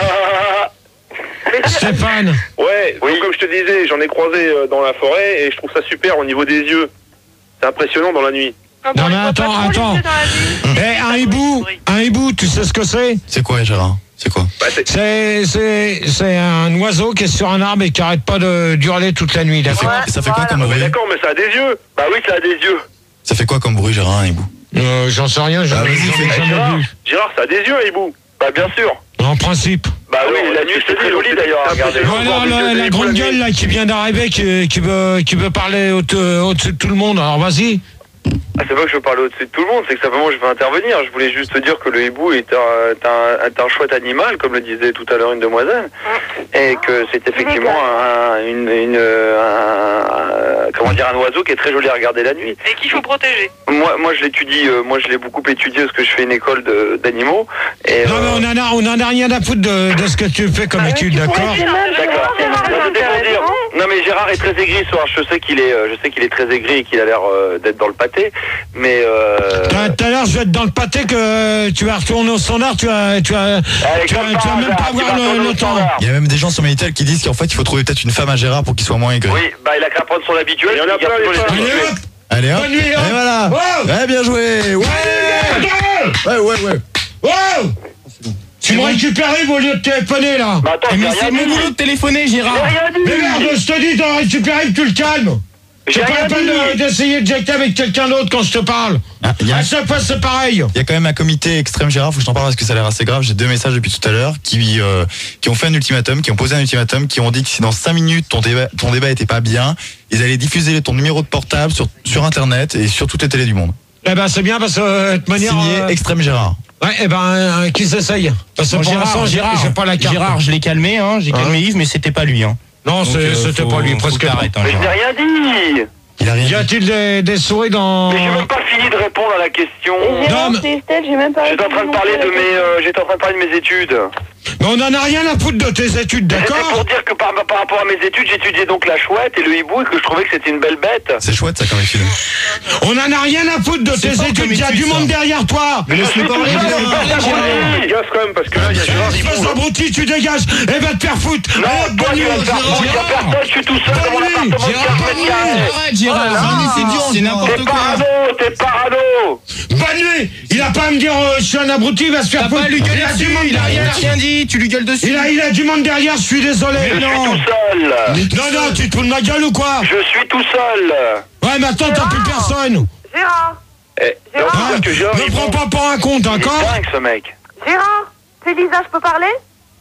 Ah, Stéphane, ouais, donc comme je te disais, j'en ai croisé euh, dans la forêt et je trouve ça super au niveau des yeux. C'est impressionnant dans la nuit. Non, mais il voit attends, pas trop les attends. yeux dans la nuit. eh, un hibou, un hibou, tu sais ce que c'est? C'est quoi, Gérard? C'est quoi? Bah, c'est- C'est, c'est, c'est un oiseau qui est sur un arbre et qui arrête pas de d'hurler toute la nuit, d'accord? Ouais, Ça fait quoi voilà. comme Ah, mais bruit? d'accord, mais ça a des yeux. Bah oui, ça a des yeux. Ça fait quoi comme bruit, Gérard, un hibou? Euh, j'en sais rien, j'en Ah, ai vas-y, j'en ai fais- jamais Gérard, vu. Gérard, ça a des yeux, un hibou. Bah bien sûr. En principe. Bah oui, Alors, la nuit je te c'est très dis, joli c'est- d'ailleurs à c'est regarder. impressionnant. Voilà, encore des la, yeux la des grande hibous la gueule nuit. là qui vient d'arriver, qui, qui veut, qui veut parler au- au-dessus de tout le monde. Alors vas-y. Ah, c'est pas que je veux parler au-dessus de tout le monde, c'est que simplement je veux intervenir. Je voulais juste te dire que le hibou est un, est un, est un chouette animal, comme le disait tout à l'heure une demoiselle, et que c'est effectivement un, une, une, un- un- comment dire, un oiseau qui est très joli à regarder la nuit. Et qu'il faut protéger. Moi, moi je l'étudie, euh, moi je l'ai beaucoup étudié parce que je fais une école de- d'animaux. Et, Non, mais euh, on en a, on en a rien à foutre de, de ce que tu fais comme étude, d'accord? D'accord. C'est Non, très c'était pour dire. intéressant. Non mais Gérard est très aigri ce soir. Je sais qu'il est, euh, je sais qu'il est très aigri et qu'il a l'air euh, d'être dans le pâté. Mais euh... Tout à l'heure, je vais être dans le pâté que tu vas retourner au standard, tu vas, tu vas, Allez, tu vas, comme tu vas par même hasard, pas tu vas avoir le, retourner le au temps. standard. Il y a même des gens sur Minitel qui disent qu'en fait, il faut trouver peut-être une femme à Gérard pour qu'il soit moins aigri. Oui, bah il a qu'à prendre son habituel. Il y en a il garde plein, plutôt les les femmes. habitués. Allez hop. Allez hop. Bonne nuit, hein. Et voilà. Wow. Ouais, bien joué. Ouais. Ouais, ouais, ouais. Wow. Tu me récupères Yves au lieu de téléphoner là. Bah attends, Eh, j'ai mais rien c'est mon dit. boulot de téléphoner, J'ai Gérard. rien dit. Mais merde, je te dis, t'en récupères Yves, tu le calmes. J'ai C'est pas rien la peine de- dit. d'essayer de jecter avec quelqu'un d'autre quand je te parle. Ah, il y a- À chaque fois, c'est pareil. Il y a quand même un comité extrême Gérard, faut que je t'en parle parce que ça a l'air assez grave. J'ai deux messages depuis tout à l'heure qui euh, qui ont fait un ultimatum, qui ont posé un ultimatum, qui ont dit que si dans cinq minutes ton débat ton débat était pas bien, ils allaient diffuser ton numéro de portable sur sur internet et sur toutes les télés du monde. Eh ben, c'est bien parce que, euh, de toute manière. Signé euh, extrême Gérard. Ouais, eh ben, euh, qui s'essaye? Parce que Bon, pour Gérard, l'instant, j'ai Gérard, j'ai pas la carte. Gérard, je l'ai calmé, hein, j'ai Hein calmé Yves, mais c'était pas lui. Hein. Non, Donc, c'est- euh, c'était faut- pas lui, faut presque que pas. t'arrêtes, hein, Mais je n'ai Gérard. rien dit. Il a rien Y dit. a-t-il des, des souris dans. Mais j'ai même pas fini de répondre à la question. Non, mais- c'est Estelle, j'ai même pas J'étais en train de parler de mes, euh, j'étais en train de parler de mes études. Mais on en a rien à foutre de tes études, C'était pour d'accord? dire que par, par rapport à mes études, j'étudiais donc la chouette et le hibou et que je trouvais que c'était une belle bête. C'est chouette ça comme étude. On en a rien à foutre de C'est tes pas études, comme il y a étude, du ça. monde derrière toi. Mais laisse-le parler, tout seul, Gérard. je parle Gérard. pas. Fais gaffe quand même parce que là, il y a Gérard Espèce Hibou. là. d'abruti, tu dégages et va te faire foutre. Non, Allez, toi bonne tu nuit, vas te faire Gérard. foutre, il y a personne, je suis tout seul dans mon Bonne nuit, appartement de Gérard, quinze mètres carrés. Arrête, Gérard. C'est dur, c'est n'importe T'es quoi. parano, t'es parano. Bonne nuit. Il a pas à me dire euh, je suis un abruti, il va se faire T'as foutre. pas à lui Il gueuler a du dessus, monde il a rien, derrière. rien dit, tu lui gueules dessus. Il a, il a du monde derrière, je suis désolé. Je suis Non. tout seul. Non, non, tu te fous de ma gueule ou quoi? Je suis tout seul. Ouais, mais attends, t'as plus personne. Gérard, Eh, Gérard. on peut dire que Gérard Ne Hibou, prends pas pour un con, il est d'accord? dingue ce mec. Gérard, c'est Lisa, je peux parler?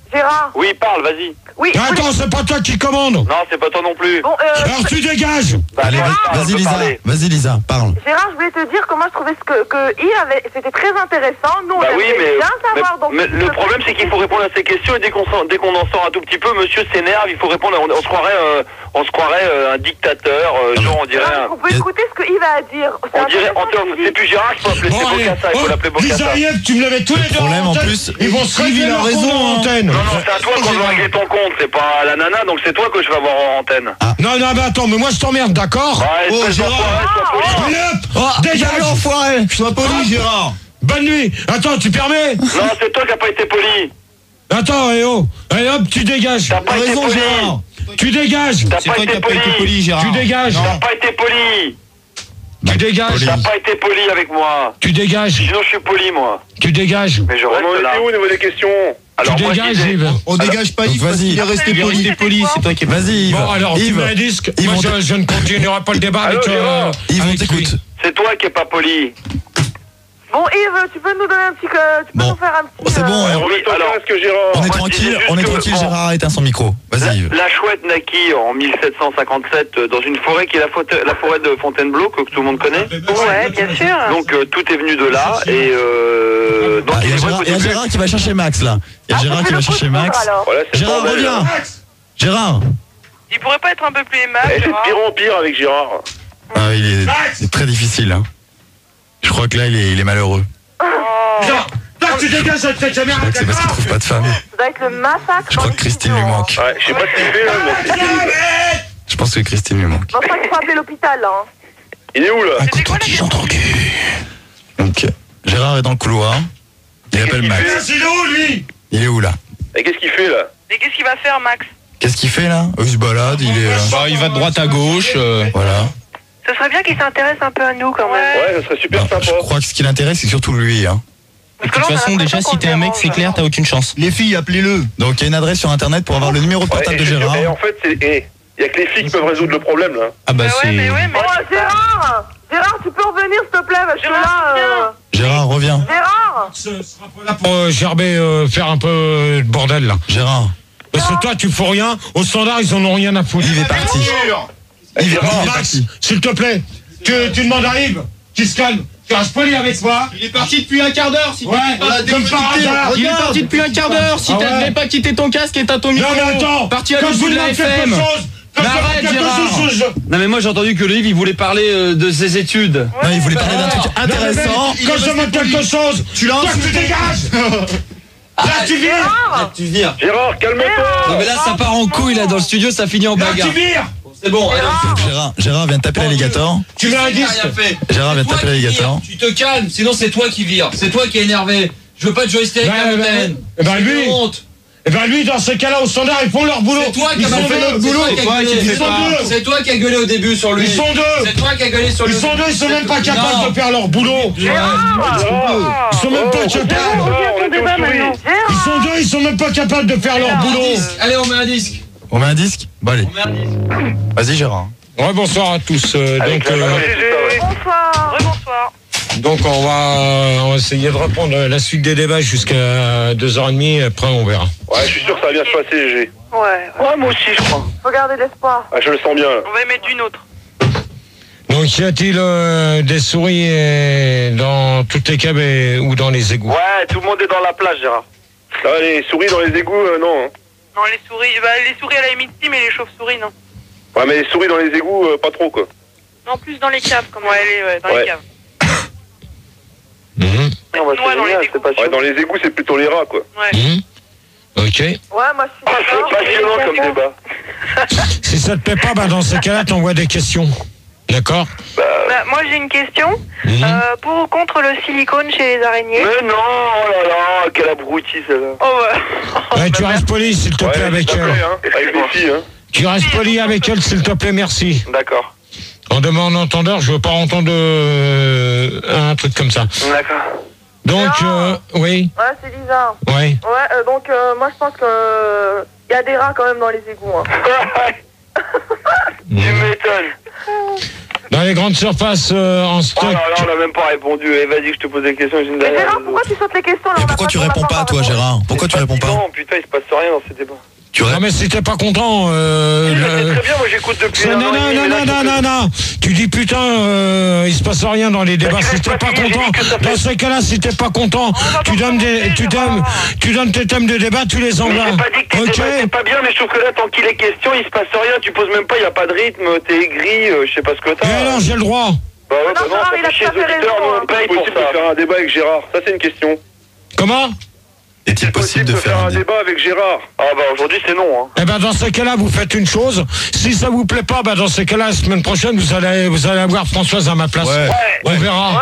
Gérard. Oui, parle, vas-y. Oui. Attends, c'est pas toi qui commande. Non, c'est pas toi non plus. Bon, euh, Alors tu dégages. Bah, Allez, parle, vas- vas-y je peux Lisa, parler. vas-y Lisa, parle. Gérard, je voulais te dire que moi je trouvais ce que, que Yves avait, c'était très intéressant. Nous, on Bah oui, aimerait mais, bien mais, savoir. donc, mais le problème c'est qu'il faut répondre à ces questions et dès qu'on s'en- dès qu'on en sort un tout petit peu, monsieur s'énerve, il faut répondre. On, on se croirait, euh, on se croirait euh, un dictateur, euh, genre on dirait. Ah, Un, vous pouvez écouter ce que Yves a à dire. C'est on dirait, intéressant, on- ce qu'il c'est dit. plus Gérard qu'il faut appeler, Bon, c'est allez, Bocassa, il faut oh, l'appeler Lisa Bocassa. et Yves, tu me l'avais tous les deux problème, en en antenne. plus, Ils vont se Steve, régler il a leur raison, compte en hein. antenne. Non, non, c'est à toi qu'on doit régler ton compte, c'est pas à la nana, donc c'est toi que je vais avoir en antenne. Non, non, mais attends, mais moi je t'emmerde, d'accord? Ouais, Oh, espèce Gérard. d'enfoiré, sois poli. Allez hop, Oh, dégage. enfoiré. Sois poli, Gérard. Bonne nuit. Attends, tu permets? Non, c'est toi qui n'as pas été poli. Attends, eh oh. Allez hop, tu dégages. T'as pas T'as été raison, poli. Gérard. Tu dégages. T'as C'est pas toi qui été n'as pas été poli. poli, Gérard. Tu dégages. T'as pas été poli. Tu dégages. T'as pas été poli avec moi. Tu dégages. Sinon, je suis poli, moi. Tu dégages. Mais je On en reste là. était où au niveau des questions? Alors, Tu moi, je dégages, disais- Yves. On dégage pas donc Yves parce vas-y. qu'il est resté Après, poli. c'était poli, c'est toi qui Vas-y Yves. Bon, alors, tu Yves, mets un disque. Yves, Moi, on je, t- je ne continuerai pas le débat Allô, avec... Gérard. Yves, on avec lui. t'écoute. C'est toi qui est pas poli. Bon, Yves, tu peux nous donner un petit. euh, Tu peux Bon. nous faire un petit. C'est bon, euh, hein. Oui, Remets ton alors, casque, Gérard. On est moi, je tranquille, disais juste on est que- tranquille, bon. Gérard éteint son micro. La, Vas-y Yves. la chouette naquit en mille sept cent cinquante-sept euh, dans une forêt qui est la, faute- la forêt de Fontainebleau, que tout le monde connaît. Ouais, bien sûr. Donc euh, tout est venu de là et euh, donc Ah, Il y il a est vrai Gérard- qu'au il y a début- Gérard qui va chercher Max là. Il y a ah, Gérard ça qui fait va le coup de chercher foudre, Max. alors. Voilà, c'est le Gérard, bordel, reviens. hein. Gérard. Il pourrait pas être un peu plus aimable. Eh, c'est de Gérard pire en pire avec Gérard. Ah, il est, c'est très difficile. Hein. Je crois que là il est, il est malheureux. Oh. Jean, toi, tu dégages cette Je caméra, crois que c'est parce qu'il d'accord? trouve pas de femme. Ça doit être le massacre. Je crois dans que Christine les lui studios, manque. Ouais, je sais pas ce qu'il fait là, mais c'est terrible. Je pense que Christine lui manque. hein. Bon, je crois qu'il faut appeler l'hôpital, là. hein. Il est où là? Un couteau tige dans ton cul. Donc Gérard est dans le couloir. Il appelle Max. C'est où, lui? Il est où là? Et qu'est-ce qu'il fait là? Mais qu'est-ce qu'il va faire, Max? Qu'est-ce qu'il fait là? Il se balade, il est. euh, Bah, il va de droite à gauche. euh, Voilà. Ce serait bien qu'il s'intéresse un peu à nous, quand même. Ouais, ça serait super Bah, je sympa. crois que ce qui l'intéresse, c'est surtout lui. Hein. De toute façon, déjà, si t'es un mec, c'est clair, t'as aucune chance. Les filles, appelez-le. Donc il y a une adresse sur internet pour avoir le numéro de Ouais, portable et de je- Gérard. Et en fait, c'est. eh, il y a que les filles qui peuvent résoudre le problème là. Ah bah, Bah c'est. ouais, mais ouais, mais. Oh, Gérard Gérard, tu peux revenir, s'il te plaît, parce que Gérard, là. euh, Gérard, reviens. Gérard Ce sera pas là pour euh, gerber, euh, faire un peu de bordel, là. Gérard. Parce que toi, tu fous rien. Au standard, ils en ont rien à foutre. Yves est parti. Yves est Bon, parti. Max, s'il te plaît, tu, tu demandes à Yves qui se calme. Tu restes poli avec moi. Il est parti depuis un quart d'heure. Si Ouais, comme par hasard. Il est parti depuis un quart d'heure. Si Ah ouais. t'avais pas quitté ton casque et t'as ton Non, micro. mais attends. Parti à quand je l'autre vous bout de la demande quelque F M. chose, quand Mais je demande arrête, quelque Gérard. chose, je- Non mais moi j'ai entendu que le Yves il voulait parler euh, de ses études. Non, il voulait parler d'un truc Non, mais intéressant. mec, Quand je demande quelque chose, Tu l'as toi, tu dégages. Là, tu vires. Gérard Tu vires. Gérard, calme-toi. Non mais là ça part en couille là dans le studio, ça finit en Là, bagarre. tu vires. C'est bon, allez. Donc, Gérard, Gérard vient de taper l'alligator. Tu mets un Il a disque. rien fait. Gérard vient de Toi taper qui l'alligator. vires, Tu te calmes, sinon c'est toi qui vires. C'est toi qui es énervé. Je veux pas de joystick Bah, à la bah, montagne. bah, bah, C'est lui. une honte. Et ben lui, dans ce cas-là, au standard, ils font leur boulot. C'est toi qui Ils as sont mal fait deux. notre boulot. Ils C'est toi qui Ils fais sont pas. deux. C'est toi qui as gueulé au début sur lui. Ils sont deux. C'est toi qui as gueulé sur lui. Ils sont deux, ils sont même pas capables Non. de faire leur boulot. Gérard. Ils sont même pas Oh, capables. Gérard, on était aux souris. Ils sont deux, ils sont même pas capables de faire leur boulot. Allez, on met un disque. On met un disque? Bon allez. On met un disque. Vas-y Gérard. Ouais, bonsoir à tous. Euh, Avec donc, la euh, main, G G. Bonsoir Rebonsoir. donc on va, on va essayer de reprendre la suite des débats jusqu'à deux heures trente. Après, on verra. Ouais, je suis sûr que ça va bien se passer, G G. Ouais, Ouais, moi aussi, je crois. Faut garder l'espoir. Ah, je le sens bien là. on va y mettre d'une autre. Donc, y a-t-il euh, des souris euh, dans toutes les caves et- ou dans les égouts? Ouais, tout le monde est dans la plage, Gérard. Ah, les souris dans les égouts, euh, non. hein. Non, les souris, bah, les souris à la limite, si, mais les chauves-souris, non. Ouais, mais les souris dans les égouts, euh, pas trop quoi. Non, plus dans les caves, comme ouais, les, ouais, dans Ouais. les caves. Mhm. On va se Noix dans les génial, égouts. c'est pas Ouais, sûr. dans les égouts, c'est plutôt les rats quoi. Ouais. Mhm. Ok. Ouais, moi, je suis Ah, d'accord. c'est passionnant comme débat. Si ça te plaît pas, bah dans ces cas-là, t'envoies des questions. D'accord? Bah, moi, j'ai une question. Mhm. Euh, pour ou contre le silicone chez les araignées? Mais non, oh là là, quelle abrutie celle-là. Oh, ouais. Ouais, tu restes poli, s'il te Ouais, plaît, avec s'il te elle. plaît, hein, avec les filles. Hein. Tu restes poli avec elle, s'il te plaît, merci. D'accord. En demandant entendeur, je veux pas entendre euh, un truc comme ça. D'accord. Donc, euh, oui, Ouais, c'est Lisa. oui. Ouais, euh, donc euh, moi je pense que il y a des rats quand même dans les égouts. Hein. Tu m'étonnes. Dans les grandes surfaces euh, en Oh stock. là là, on n'a même pas répondu. Eh, vas-y, que je te pose des questions. J'ai une Mais dernière. Gérard, pourquoi tu sautes les questions là? Et pourquoi tu réponds pas, toi, Gérard? Pourquoi tu réponds pas? Non, putain, il se passe rien dans ces débats. Tu Non mais si t'es pas content, euh, Si, je sais le- très bien, moi j'écoute depuis Ça, un non, an et non, demi, non, mais là, non, je non, trouve non, non. Tu dis putain, euh, il se passe rien dans les débats. tu Si laisses t'es pas pas finir, j'ai content, dit que ça fait- dans ces cas-là, si t'es pas content, tu donnes des, tu donnes, tu donnes tes thèmes de débat, tu les Mais envoies. j'ai pas dit que tes Ok. débats étaient pas bien, mais je trouve que là, tant qu'il est question, il se passe rien. Tu poses même pas, il n'y a pas de rythme, t'es aigri, euh, je sais pas ce que t'as. Mais alors, j'ai le droit. Bah ouais, bah Non, non, Gérard, ça il fait a chier tout les à fait auditeurs, raison, nous on hein. paye pour Possible de ça. faire un débat avec Gérard. Ça, c'est une question. Comment? Est-il possible de faire un débat? débat avec Gérard? Ah bah aujourd'hui, c'est non. Hein. Eh ben dans ces cas-là, vous faites une chose. Si ça vous plaît pas, ben dans ces cas-là, la semaine prochaine, vous allez, vous allez avoir Françoise à ma place. Ouais. On verra.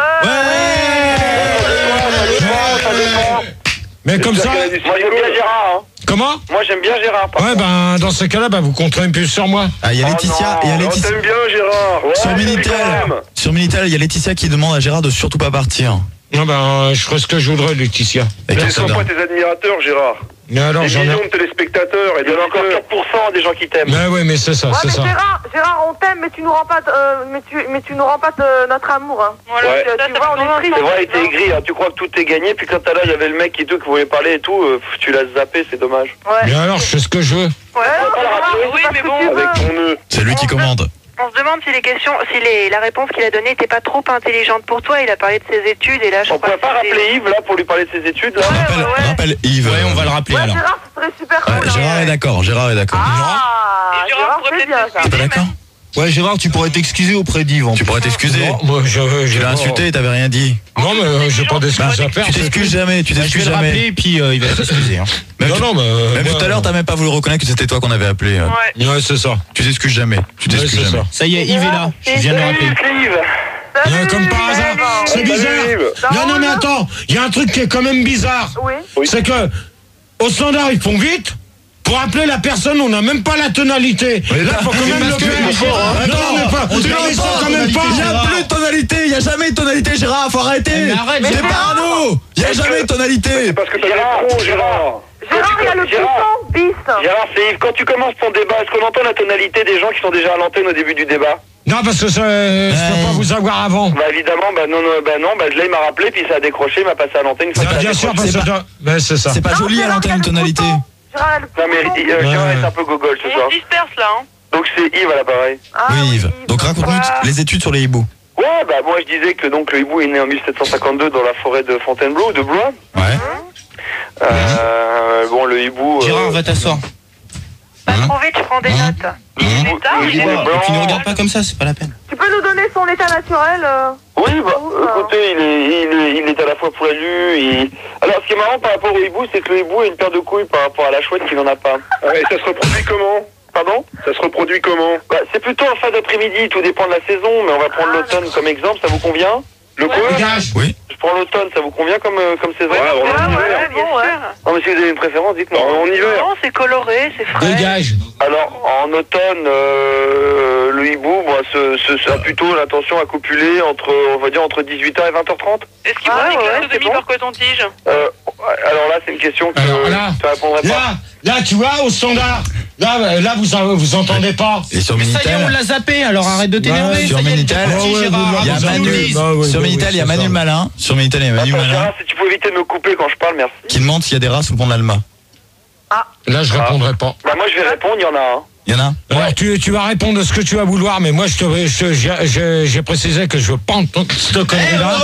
Mais comme ça. Moi j'aime bien Gérard. Hein. Comment? Moi j'aime bien Gérard. Par Ouais, contre. ben dans ces cas-là, ben vous compterez un peu sur moi. Ah, il y a Oh Laetitia, il y a non, On Laetitia. t'aime bien, Gérard. Ouais, Sur mais Minitel, quand même. sur Minitel, il y a Laetitia qui demande à Gérard de surtout pas partir. Non, ben je ferai ce que je voudrais, Laetitia. Avec Mais un ne sont soda. pas tes admirateurs, Gérard. Mais alors, Des j'en ai. millions de téléspectateurs et Il y en a encore d'auditeurs. quatre pour cent des gens qui t'aiment. Mais oui, mais c'est ça, Ouais, c'est mais ça. Gérard, Gérard, on t'aime, mais tu nous rends pas, euh, mais tu, mais tu nous rends pas de notre amour. Hein. Voilà, Ouais. Tu, ça, tu ça vois, fait on est triste. C'est vrai, il était aigri, hein. Tu crois que tout est gagné, puis quand t'as là, il y avait le mec qui, tout, qui voulait parler et tout, euh, pff, tu l'as zappé, c'est dommage. Ouais. Mais alors, je fais ce que je veux. Ouais, non, pas le Gérard, rappeler. c'est Oui, pas mais ce que bon, tu veux. Avec ton nœud. C'est lui qui commande. On se demande si les questions, si les, la réponse qu'il a donnée n'était pas trop intelligente pour toi. Il a parlé de ses études et là, je On crois pourrait pas que c'est- rappeler Yves là pour lui parler de ses études là Rappelle, rappelle Yves. Ouais, on va le rappeler Ouais, alors. Gérard, ce serait super Ouais, cool. Gérard est d'accord, Gérard est d'accord. Ah, Et Gérard Gérard, pourrait c'est peut-être bien ça. T'es pas d'accord? Ouais, Gérard, tu pourrais t'excuser auprès d'Yves. en Tu plus. pourrais t'excuser. Non, moi, je, je Tu l'as insulté, t'avais rien dit. Non, mais euh, j'ai pas d'excuses Bah, à faire. tu t'excuses jamais, tu Bah, je vais t'excuses le rappeler jamais. et puis euh, il va s'excuser. Hein. Même, Non, tu- non, mais. euh, même moi, tout à l'heure, t'as même pas voulu reconnaître que c'était toi qu'on avait appelé. euh. Ouais. Ouais, c'est ça. Tu t'excuses jamais. Tu Ouais, t'excuses c'est jamais. ça. Ça y est, Yves est là. Je viens de le rappeler. Salut Yves. Salut, Ouais, comme par hasard. Yves. C'est Salut, bizarre. Yves. Ça Non, non, roule mais attends. Il y a un truc qui est quand même bizarre. Oui. Oui. C'est que, au standard, ils font vite. Pour appeler la personne, on n'a même pas la tonalité. Là, faut quand même parce le que faire. Gérard, Non, mais pas. on Non, dirait ils sont pas quand la même tonalité, pas. Il y a Gérard. plus de tonalité, il y a jamais de tonalité, Gérard, faut arrêter. Mais arrête, T'es Gérard. parano. Il y a jamais de tonalité. C'est parce que t'as Gérard, des trop, Gérard. Gérard. Gérard, il y a le Gérard. puissant bis. Gérard, c'est Yves. Quand tu commences ton débat, est-ce qu'on entend la tonalité des gens qui sont déjà à l'antenne au début du débat? Non, parce que ça, je peux pas vous avoir avant. Bah évidemment, bah non, non, bah non, bah là il m'a rappelé, puis ça a décroché, il m'a passé à l'antenne une fois Ah, que ça a bien sûr, décroché. parce que. Ben, c'est ça. C'est pas Non, joli à Gérard, l'antenne il y a une le tonalité. puissant. Gérard, il y a le Non mais puissant. euh, Gérard Ouais. est un peu gogol ce On soir. se disperse là. Hein. Donc c'est Yves à l'appareil. Ah, Oui, oui, Yves. Donc raconte-nous Ouais. les études sur les hiboux. Ouais, bah moi je disais que donc le hibou est né en mille sept cent cinquante-deux dans la forêt de Fontainebleau, de Blois. Ouais. Euh, bon, le hibou. euh, Gérard, va t'asseoir. Pas trop vite, je prends des Hein notes. le hibou, tard, le il hibou est- est Et blanc. puis ne regarde pas comme ça, c'est pas la peine. Tu peux nous donner son état naturel euh Oui, bah, Ouh, écoutez, il est, il, est, il est à la fois poilu. Il... Alors, ce qui est marrant par rapport au hibou, c'est que le hibou a une paire de couilles par rapport à la chouette qui n'en a pas. Ouais, et ça se reproduit comment? Pardon? Ça se reproduit comment? Bah, c'est plutôt en fin d'après-midi, tout dépend de la saison, mais on va prendre Ah, l'automne comme exemple, ça vous convient? Le quoi? Dégage. Oui. Je prends l'automne, ça vous convient comme, euh, comme saison? Ouais, on est en Ouais, hiver. ouais, bien bon, ouais. sûr. Non, mais si vous avez une préférence, dites-moi. En hiver. Non, c'est coloré, c'est frais. Dégage. Alors, en automne, euh, le hibou, moi, ce, ce, ça a plutôt l'intention à copuler entre, on va dire, entre dix-huit heures et vingt heures trente. Est-ce qu'il Ah, prend des ouais, classes de c'est demi bon. par coton-tige? Euh, alors là, c'est une question que Alors là, je répondrai pas. Là, là, tu vois, au standard. Là, là, vous, vous entendez pas. Et sur Mais ça y est, on Minitel, l'a zappé, alors arrête de t'énerver. Ouais, sur Ça y est, Minitel, t'es parti, ouais, ouais, Gérard. il y a vous en Manu. voulez. Bah oui, Sur bah oui, Minitel, il y a c'est Manu ça. Malin. Sur Minitel, il y a Manu Attends, Malin Gérard, si tu peux éviter de me couper quand je parle, merci. qui demande s'il y a des rats sous le pont de l'Alma. Là, je répondrai pas. Bah, moi, je vais répondre, il y en a un. Il y en a un? Alors, tu, tu vas répondre de ce que tu vas vouloir, mais moi, je te, je- j'ai- j'ai j'ai précisé que je veux pas entendre cette connerie-là.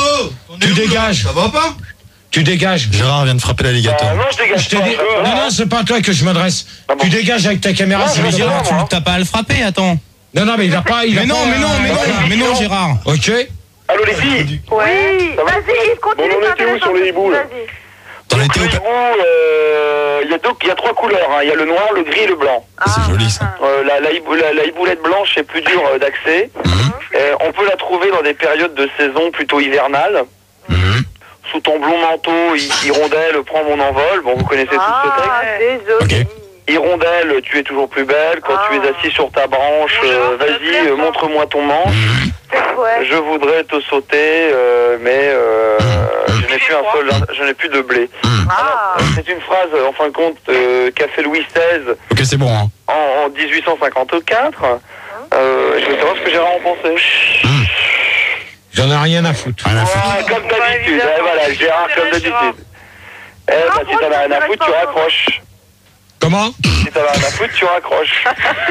Tu dégages. Ça va pas? Tu dégages. Gérard vient de frapper Bah, l'alligator. non, je dégage Je t'ai pas. dit. je- Non, non, c'est pas à toi que je m'adresse. Ah bon. Tu dégages avec ta caméra. Ouais, c'est Mais je bon. Gérard, tu moi. t'as pas à le frapper, attends. Non, non, mais il a pas. Il a Mais non, pas, mais non, mais euh, non, mais non, Gérard. Ok. Allô, les filles? Oui, Ça va vas-y, Yves, continue. Bon, on c'est était où intéressant sur les ce que hiboux, tu là vas-y. T'en Donc, étais le au pa- hibou, euh, il y a deux, il y a trois couleurs, hein. Il y a le noir, le gris et le blanc. C'est joli ça. Euh, la, la, hibou- la, la hiboulette blanche est plus dure euh, d'accès. Mhm. Euh, on peut la trouver dans des périodes de saison plutôt hivernales. Mhm. Sous ton blond manteau, hi- hirondelle, prends mon envol. Bon, vous connaissez Ah, tous ce texte. c'est joli. Ok. Hirondelle, tu es toujours plus belle. Quand Ah. tu es assis sur ta branche, Bon, Gérard, euh, ça te vas-y, plaît, euh, ça montre-moi ton manche. C'est chouette. Je voudrais te sauter, euh, mais euh, je n'ai Il plus fait un froid. seul, je n'ai plus de blé. Ah, C'est une phrase, en fin de compte, euh, qu'a fait Louis seize Ok, c'est bon. Hein. en, en dix-huit cent cinquante-quatre. Euh, je veux savoir ce que Gérard en pensait. Mmh. J'en ai rien à foutre. Rien à foutre. Ah, comme d'habitude, eh, voilà, Gérard, comme d'habitude. Eh, bah, si t'en as rien à foutre, tu raccroches. Comment? Si t'en as rien à foutre, tu raccroches.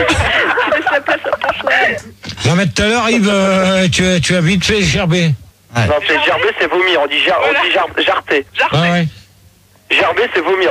Non, mais tout à l'heure, Yves, euh, tu, as- tu as vite fait gerber. Non, c'est gerber, c'est vomir. On dit, jar, on dit jar, jarter. Ah ouais. Gerber, c'est vomir.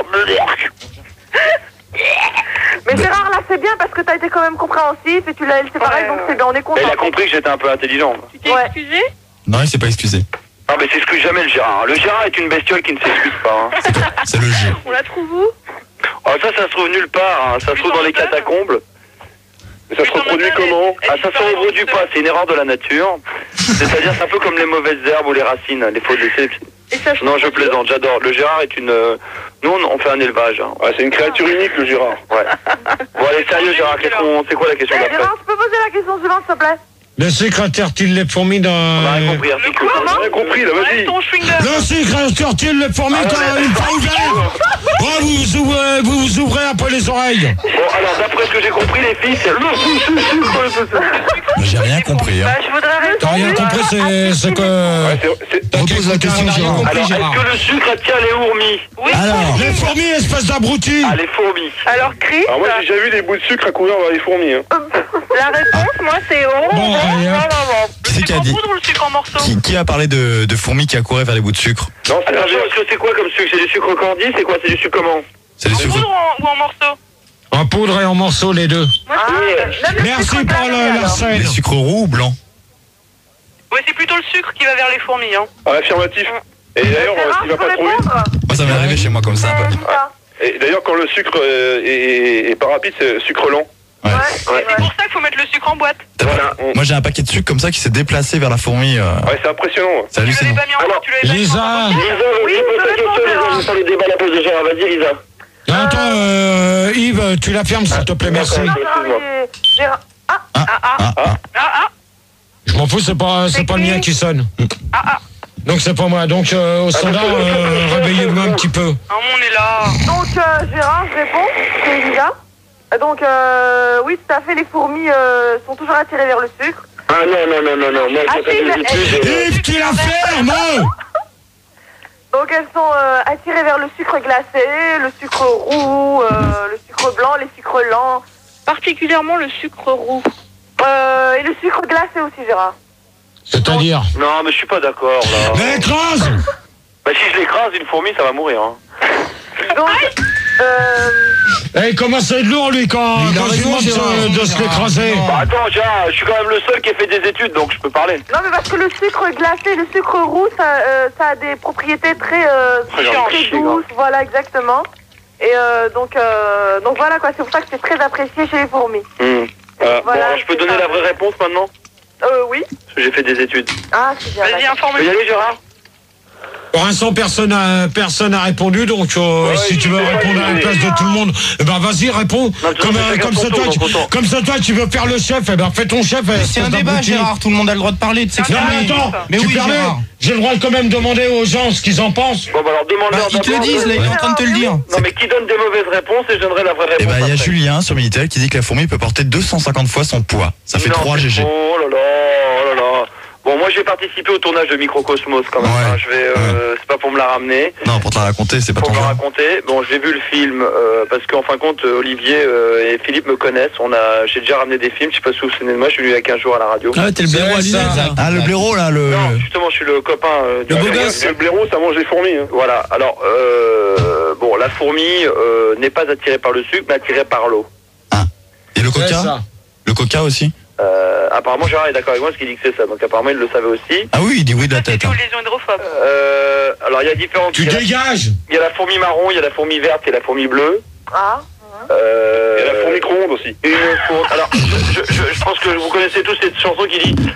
Mais Gérard, là, c'est bien parce que t'as été quand même compréhensif et tu l'as c'est pareil, donc c'est bien, on est content. Il a compris que j'étais un peu intelligent. Tu t'es excusé? Non, il s'est pas excusé. Non, mais s'excuse jamais le Gérard. Le Gérard est une bestiole qui ne s'excuse pas. Hein. C'est le jeu. On la trouve où? Oh, ça, ça se trouve nulle part. Hein. Ça se trouve dans les catacombes. Mais ça se reproduit comment? Ah, ça se reproduit pas. C'est une erreur de la nature. C'est-à-dire, c'est un peu comme les mauvaises herbes ou les racines. Les faut laisser. Non, je plaisante. J'adore. Le Gérard est une. euh, Nous, on on fait un élevage. Hein. Ouais, c'est une créature unique, le Gérard. Ouais. Bon, allez, sérieux, Gérard. qu'est-ce qu'on- C'est quoi la question Eh, d'après? Gérard, tu peux poser la question suivante, s'il te plaît? Le sucre attire-t-il les fourmis dans... On a rien compris. Hein. Comment? On a rien compris, là, vas-y. Le sucre attire-t-il les fourmis Ah, quand ouais, une fois ouvert? Oh, vous vous ouvrez, vous vous ouvrez un peu les oreilles. Bon, alors, d'après ce que j'ai compris, les filles, c'est le sucre. Mais j'ai rien compris. Hein. Bah, je voudrais répondre. T'as rien compris, c'est c'est que... Repose la question, Gérard. Alors, est-ce que le sucre attire les fourmis? Oui. Alors, Les fourmis, espèce d'abruti. Ah, les fourmis. Alors, Chris, Alors moi j'ai déjà vu des bouts de sucre à couvert par les fourmis. Hein. la réponse, moi, c'est oh, Bon, allez, hop. qui c'est qui a dit? Poudre ou le sucre en morceaux? Qui, qui a parlé de, de fourmis qui accouraient vers les bouts de sucre? Non, c'est Attention, est-ce que c'est quoi comme sucre? C'est du sucre candi? C'est quoi? C'est du sucre comment? C'est des En sucres. poudre ou en, ou en morceaux? En poudre et en morceaux, les deux. Ah, même le Merci sucre pour glané, le alors. l'arsène. Les sucres roux ou blancs? Ouais, c'est plutôt le sucre qui va vers les fourmis. Hein. Ah, affirmatif. Et d'ailleurs, Gérard, s'il tu va peux pas trop vite. répondre? Moi, ça m'est arrivé chez moi comme ça. un peu. Euh, Lisa. Et d'ailleurs, quand le sucre euh, est, est pas rapide, c'est sucre lent. Ouais. Ouais, C'est ouais. pour ça qu'il faut mettre le sucre en boîte. Voilà. Moi, j'ai un paquet de sucre comme ça qui s'est déplacé vers la fourmi. euh, Ouais, c'est impressionnant. Ouais. C'est Tu l'avais hallucinant. pas mis en boîte, tu l'avais pas mis en Lisa, boîte. Lisa, Oui, vas-y, pose je ta réponds, question, Gérard. je vais faire le débat à la pause de Gérard. Vas-y, Lisa. attends, euh, Yves, tu la fermes, s'il te plaît, merci. Non, Gérard, il est- Gérard- Ah, Ah ah. Ah, ah. Ah ah. Je m'en fous, c'est pas, c'est pas le mien qui sonne. Ah ah. Donc c'est pas moi. Donc euh, au standard, euh, réveillez-vous un petit peu. Ah, on est là. donc euh, Gérard, je réponds, c'est Lisa. Euh, Donc, euh, oui, tout à fait, les fourmis euh, sont toujours attirées vers le sucre. Ah non, non, non, non, non. Moi, Ah, j'ai fait si, des mais- études. euh, Yves, tu la fermes. Donc, elles sont euh, attirées vers le sucre glacé, le sucre roux, euh, le sucre blanc, les sucres lents. Particulièrement le sucre roux. Euh, et le sucre glacé aussi, Gérard. C'est-à-dire? Non, mais je suis pas d'accord, là. Mais écrase. Bah, si je l'écrase, une fourmi, ça va mourir. Hein. Donc, euh, Eh, il commence à être lourd, lui, quand, Mais il a quand je lui raison, demande Gérard. de, de se l'écraser. Bah, attends, Gérard, je suis quand même le seul qui a fait des études, donc je peux parler. non, mais parce que le sucre glacé, le sucre roux, ça, euh, ça a des propriétés très, euh, Très gentil, très chier, douces, voilà, exactement. Et euh, donc, euh, donc voilà, quoi, c'est pour ça que c'est très apprécié chez les fourmis. Hmm. Voilà, bon, alors, je peux c'est donner ça. la vraie réponse maintenant? Euh, oui. Parce que j'ai fait des études. Ah, c'est bien. Vas-y, d'accord. Tu peux informe-nous. y aller, Gérard? Pour l'instant, personne n'a personne a répondu, donc euh, Ouais, si tu veux il- répondre à la il- place de tout le monde, eh ben vas-y, réponds. Non, tu Comme, sais, euh, chacun comme, son ça, tour, toi, tu, donc autant. comme ça, toi, tu veux faire le chef, eh ben fais ton chef. Mais c'est un débat, Gérard. Tout le monde a le droit de parler, de Non, s'exprimer. mais attends, Mais tu oui, permets Gérard. J'ai le droit de quand même demander aux gens ce qu'ils en pensent. Bon, bah alors demande-leur Bah, ils te le d'abord. disent, là, il est en train de te le dire. Non, mais qui donne des mauvaises réponses et je donnerai la vraie réponse. Et bah, il y a après. Julien sur Minitel qui dit que la fourmi peut porter deux cent cinquante fois son poids. Ça fait Non, trois c'est G G. faux. Oh là là, oh là là. Bon, moi, je vais participer au tournage de Microcosmos quand même. Ouais. hein. Je vais, euh, c'est pas pour me la ramener. Non, pour te la raconter, c'est pas Pour ton me la genre. raconter. Bon, j'ai vu le film euh, parce qu'en fin de compte, euh, Olivier euh, et Philippe me connaissent. On a, j'ai déjà ramené des films. Je sais pas si vous vous souvenez de moi. Je suis venu il y a quinze jours à la radio. Ah, t'es le blaireau à C'est lunettes, ça. là. Ah, le blaireau, là, le. Non, justement, je suis le copain euh, du Le beau blaireau. gosse. Le blaireau, ça mange des fourmis. Hein. Voilà. Alors, euh, bon, la fourmi euh, n'est pas attirée par le sucre, mais attirée par l'eau. Et le C'est coca ça. Le coca aussi Euh, apparemment, Gérard est d'accord avec moi parce qu'il dit que c'est ça. Donc, apparemment, il le savait aussi. Ah oui, il dit oui de la C'est tête. une hein. lésion hydrophobe. Euh, alors, il y a différentes. Tu il y a la- dégages. Il y a la fourmi marron, il y a la fourmi verte, il y a la fourmi bleue. Ah. Euh, Et la fourmi micro-ondes aussi. Une fourmi. Alors, je, je, je, je pense que vous connaissez tous cette chanson qui dit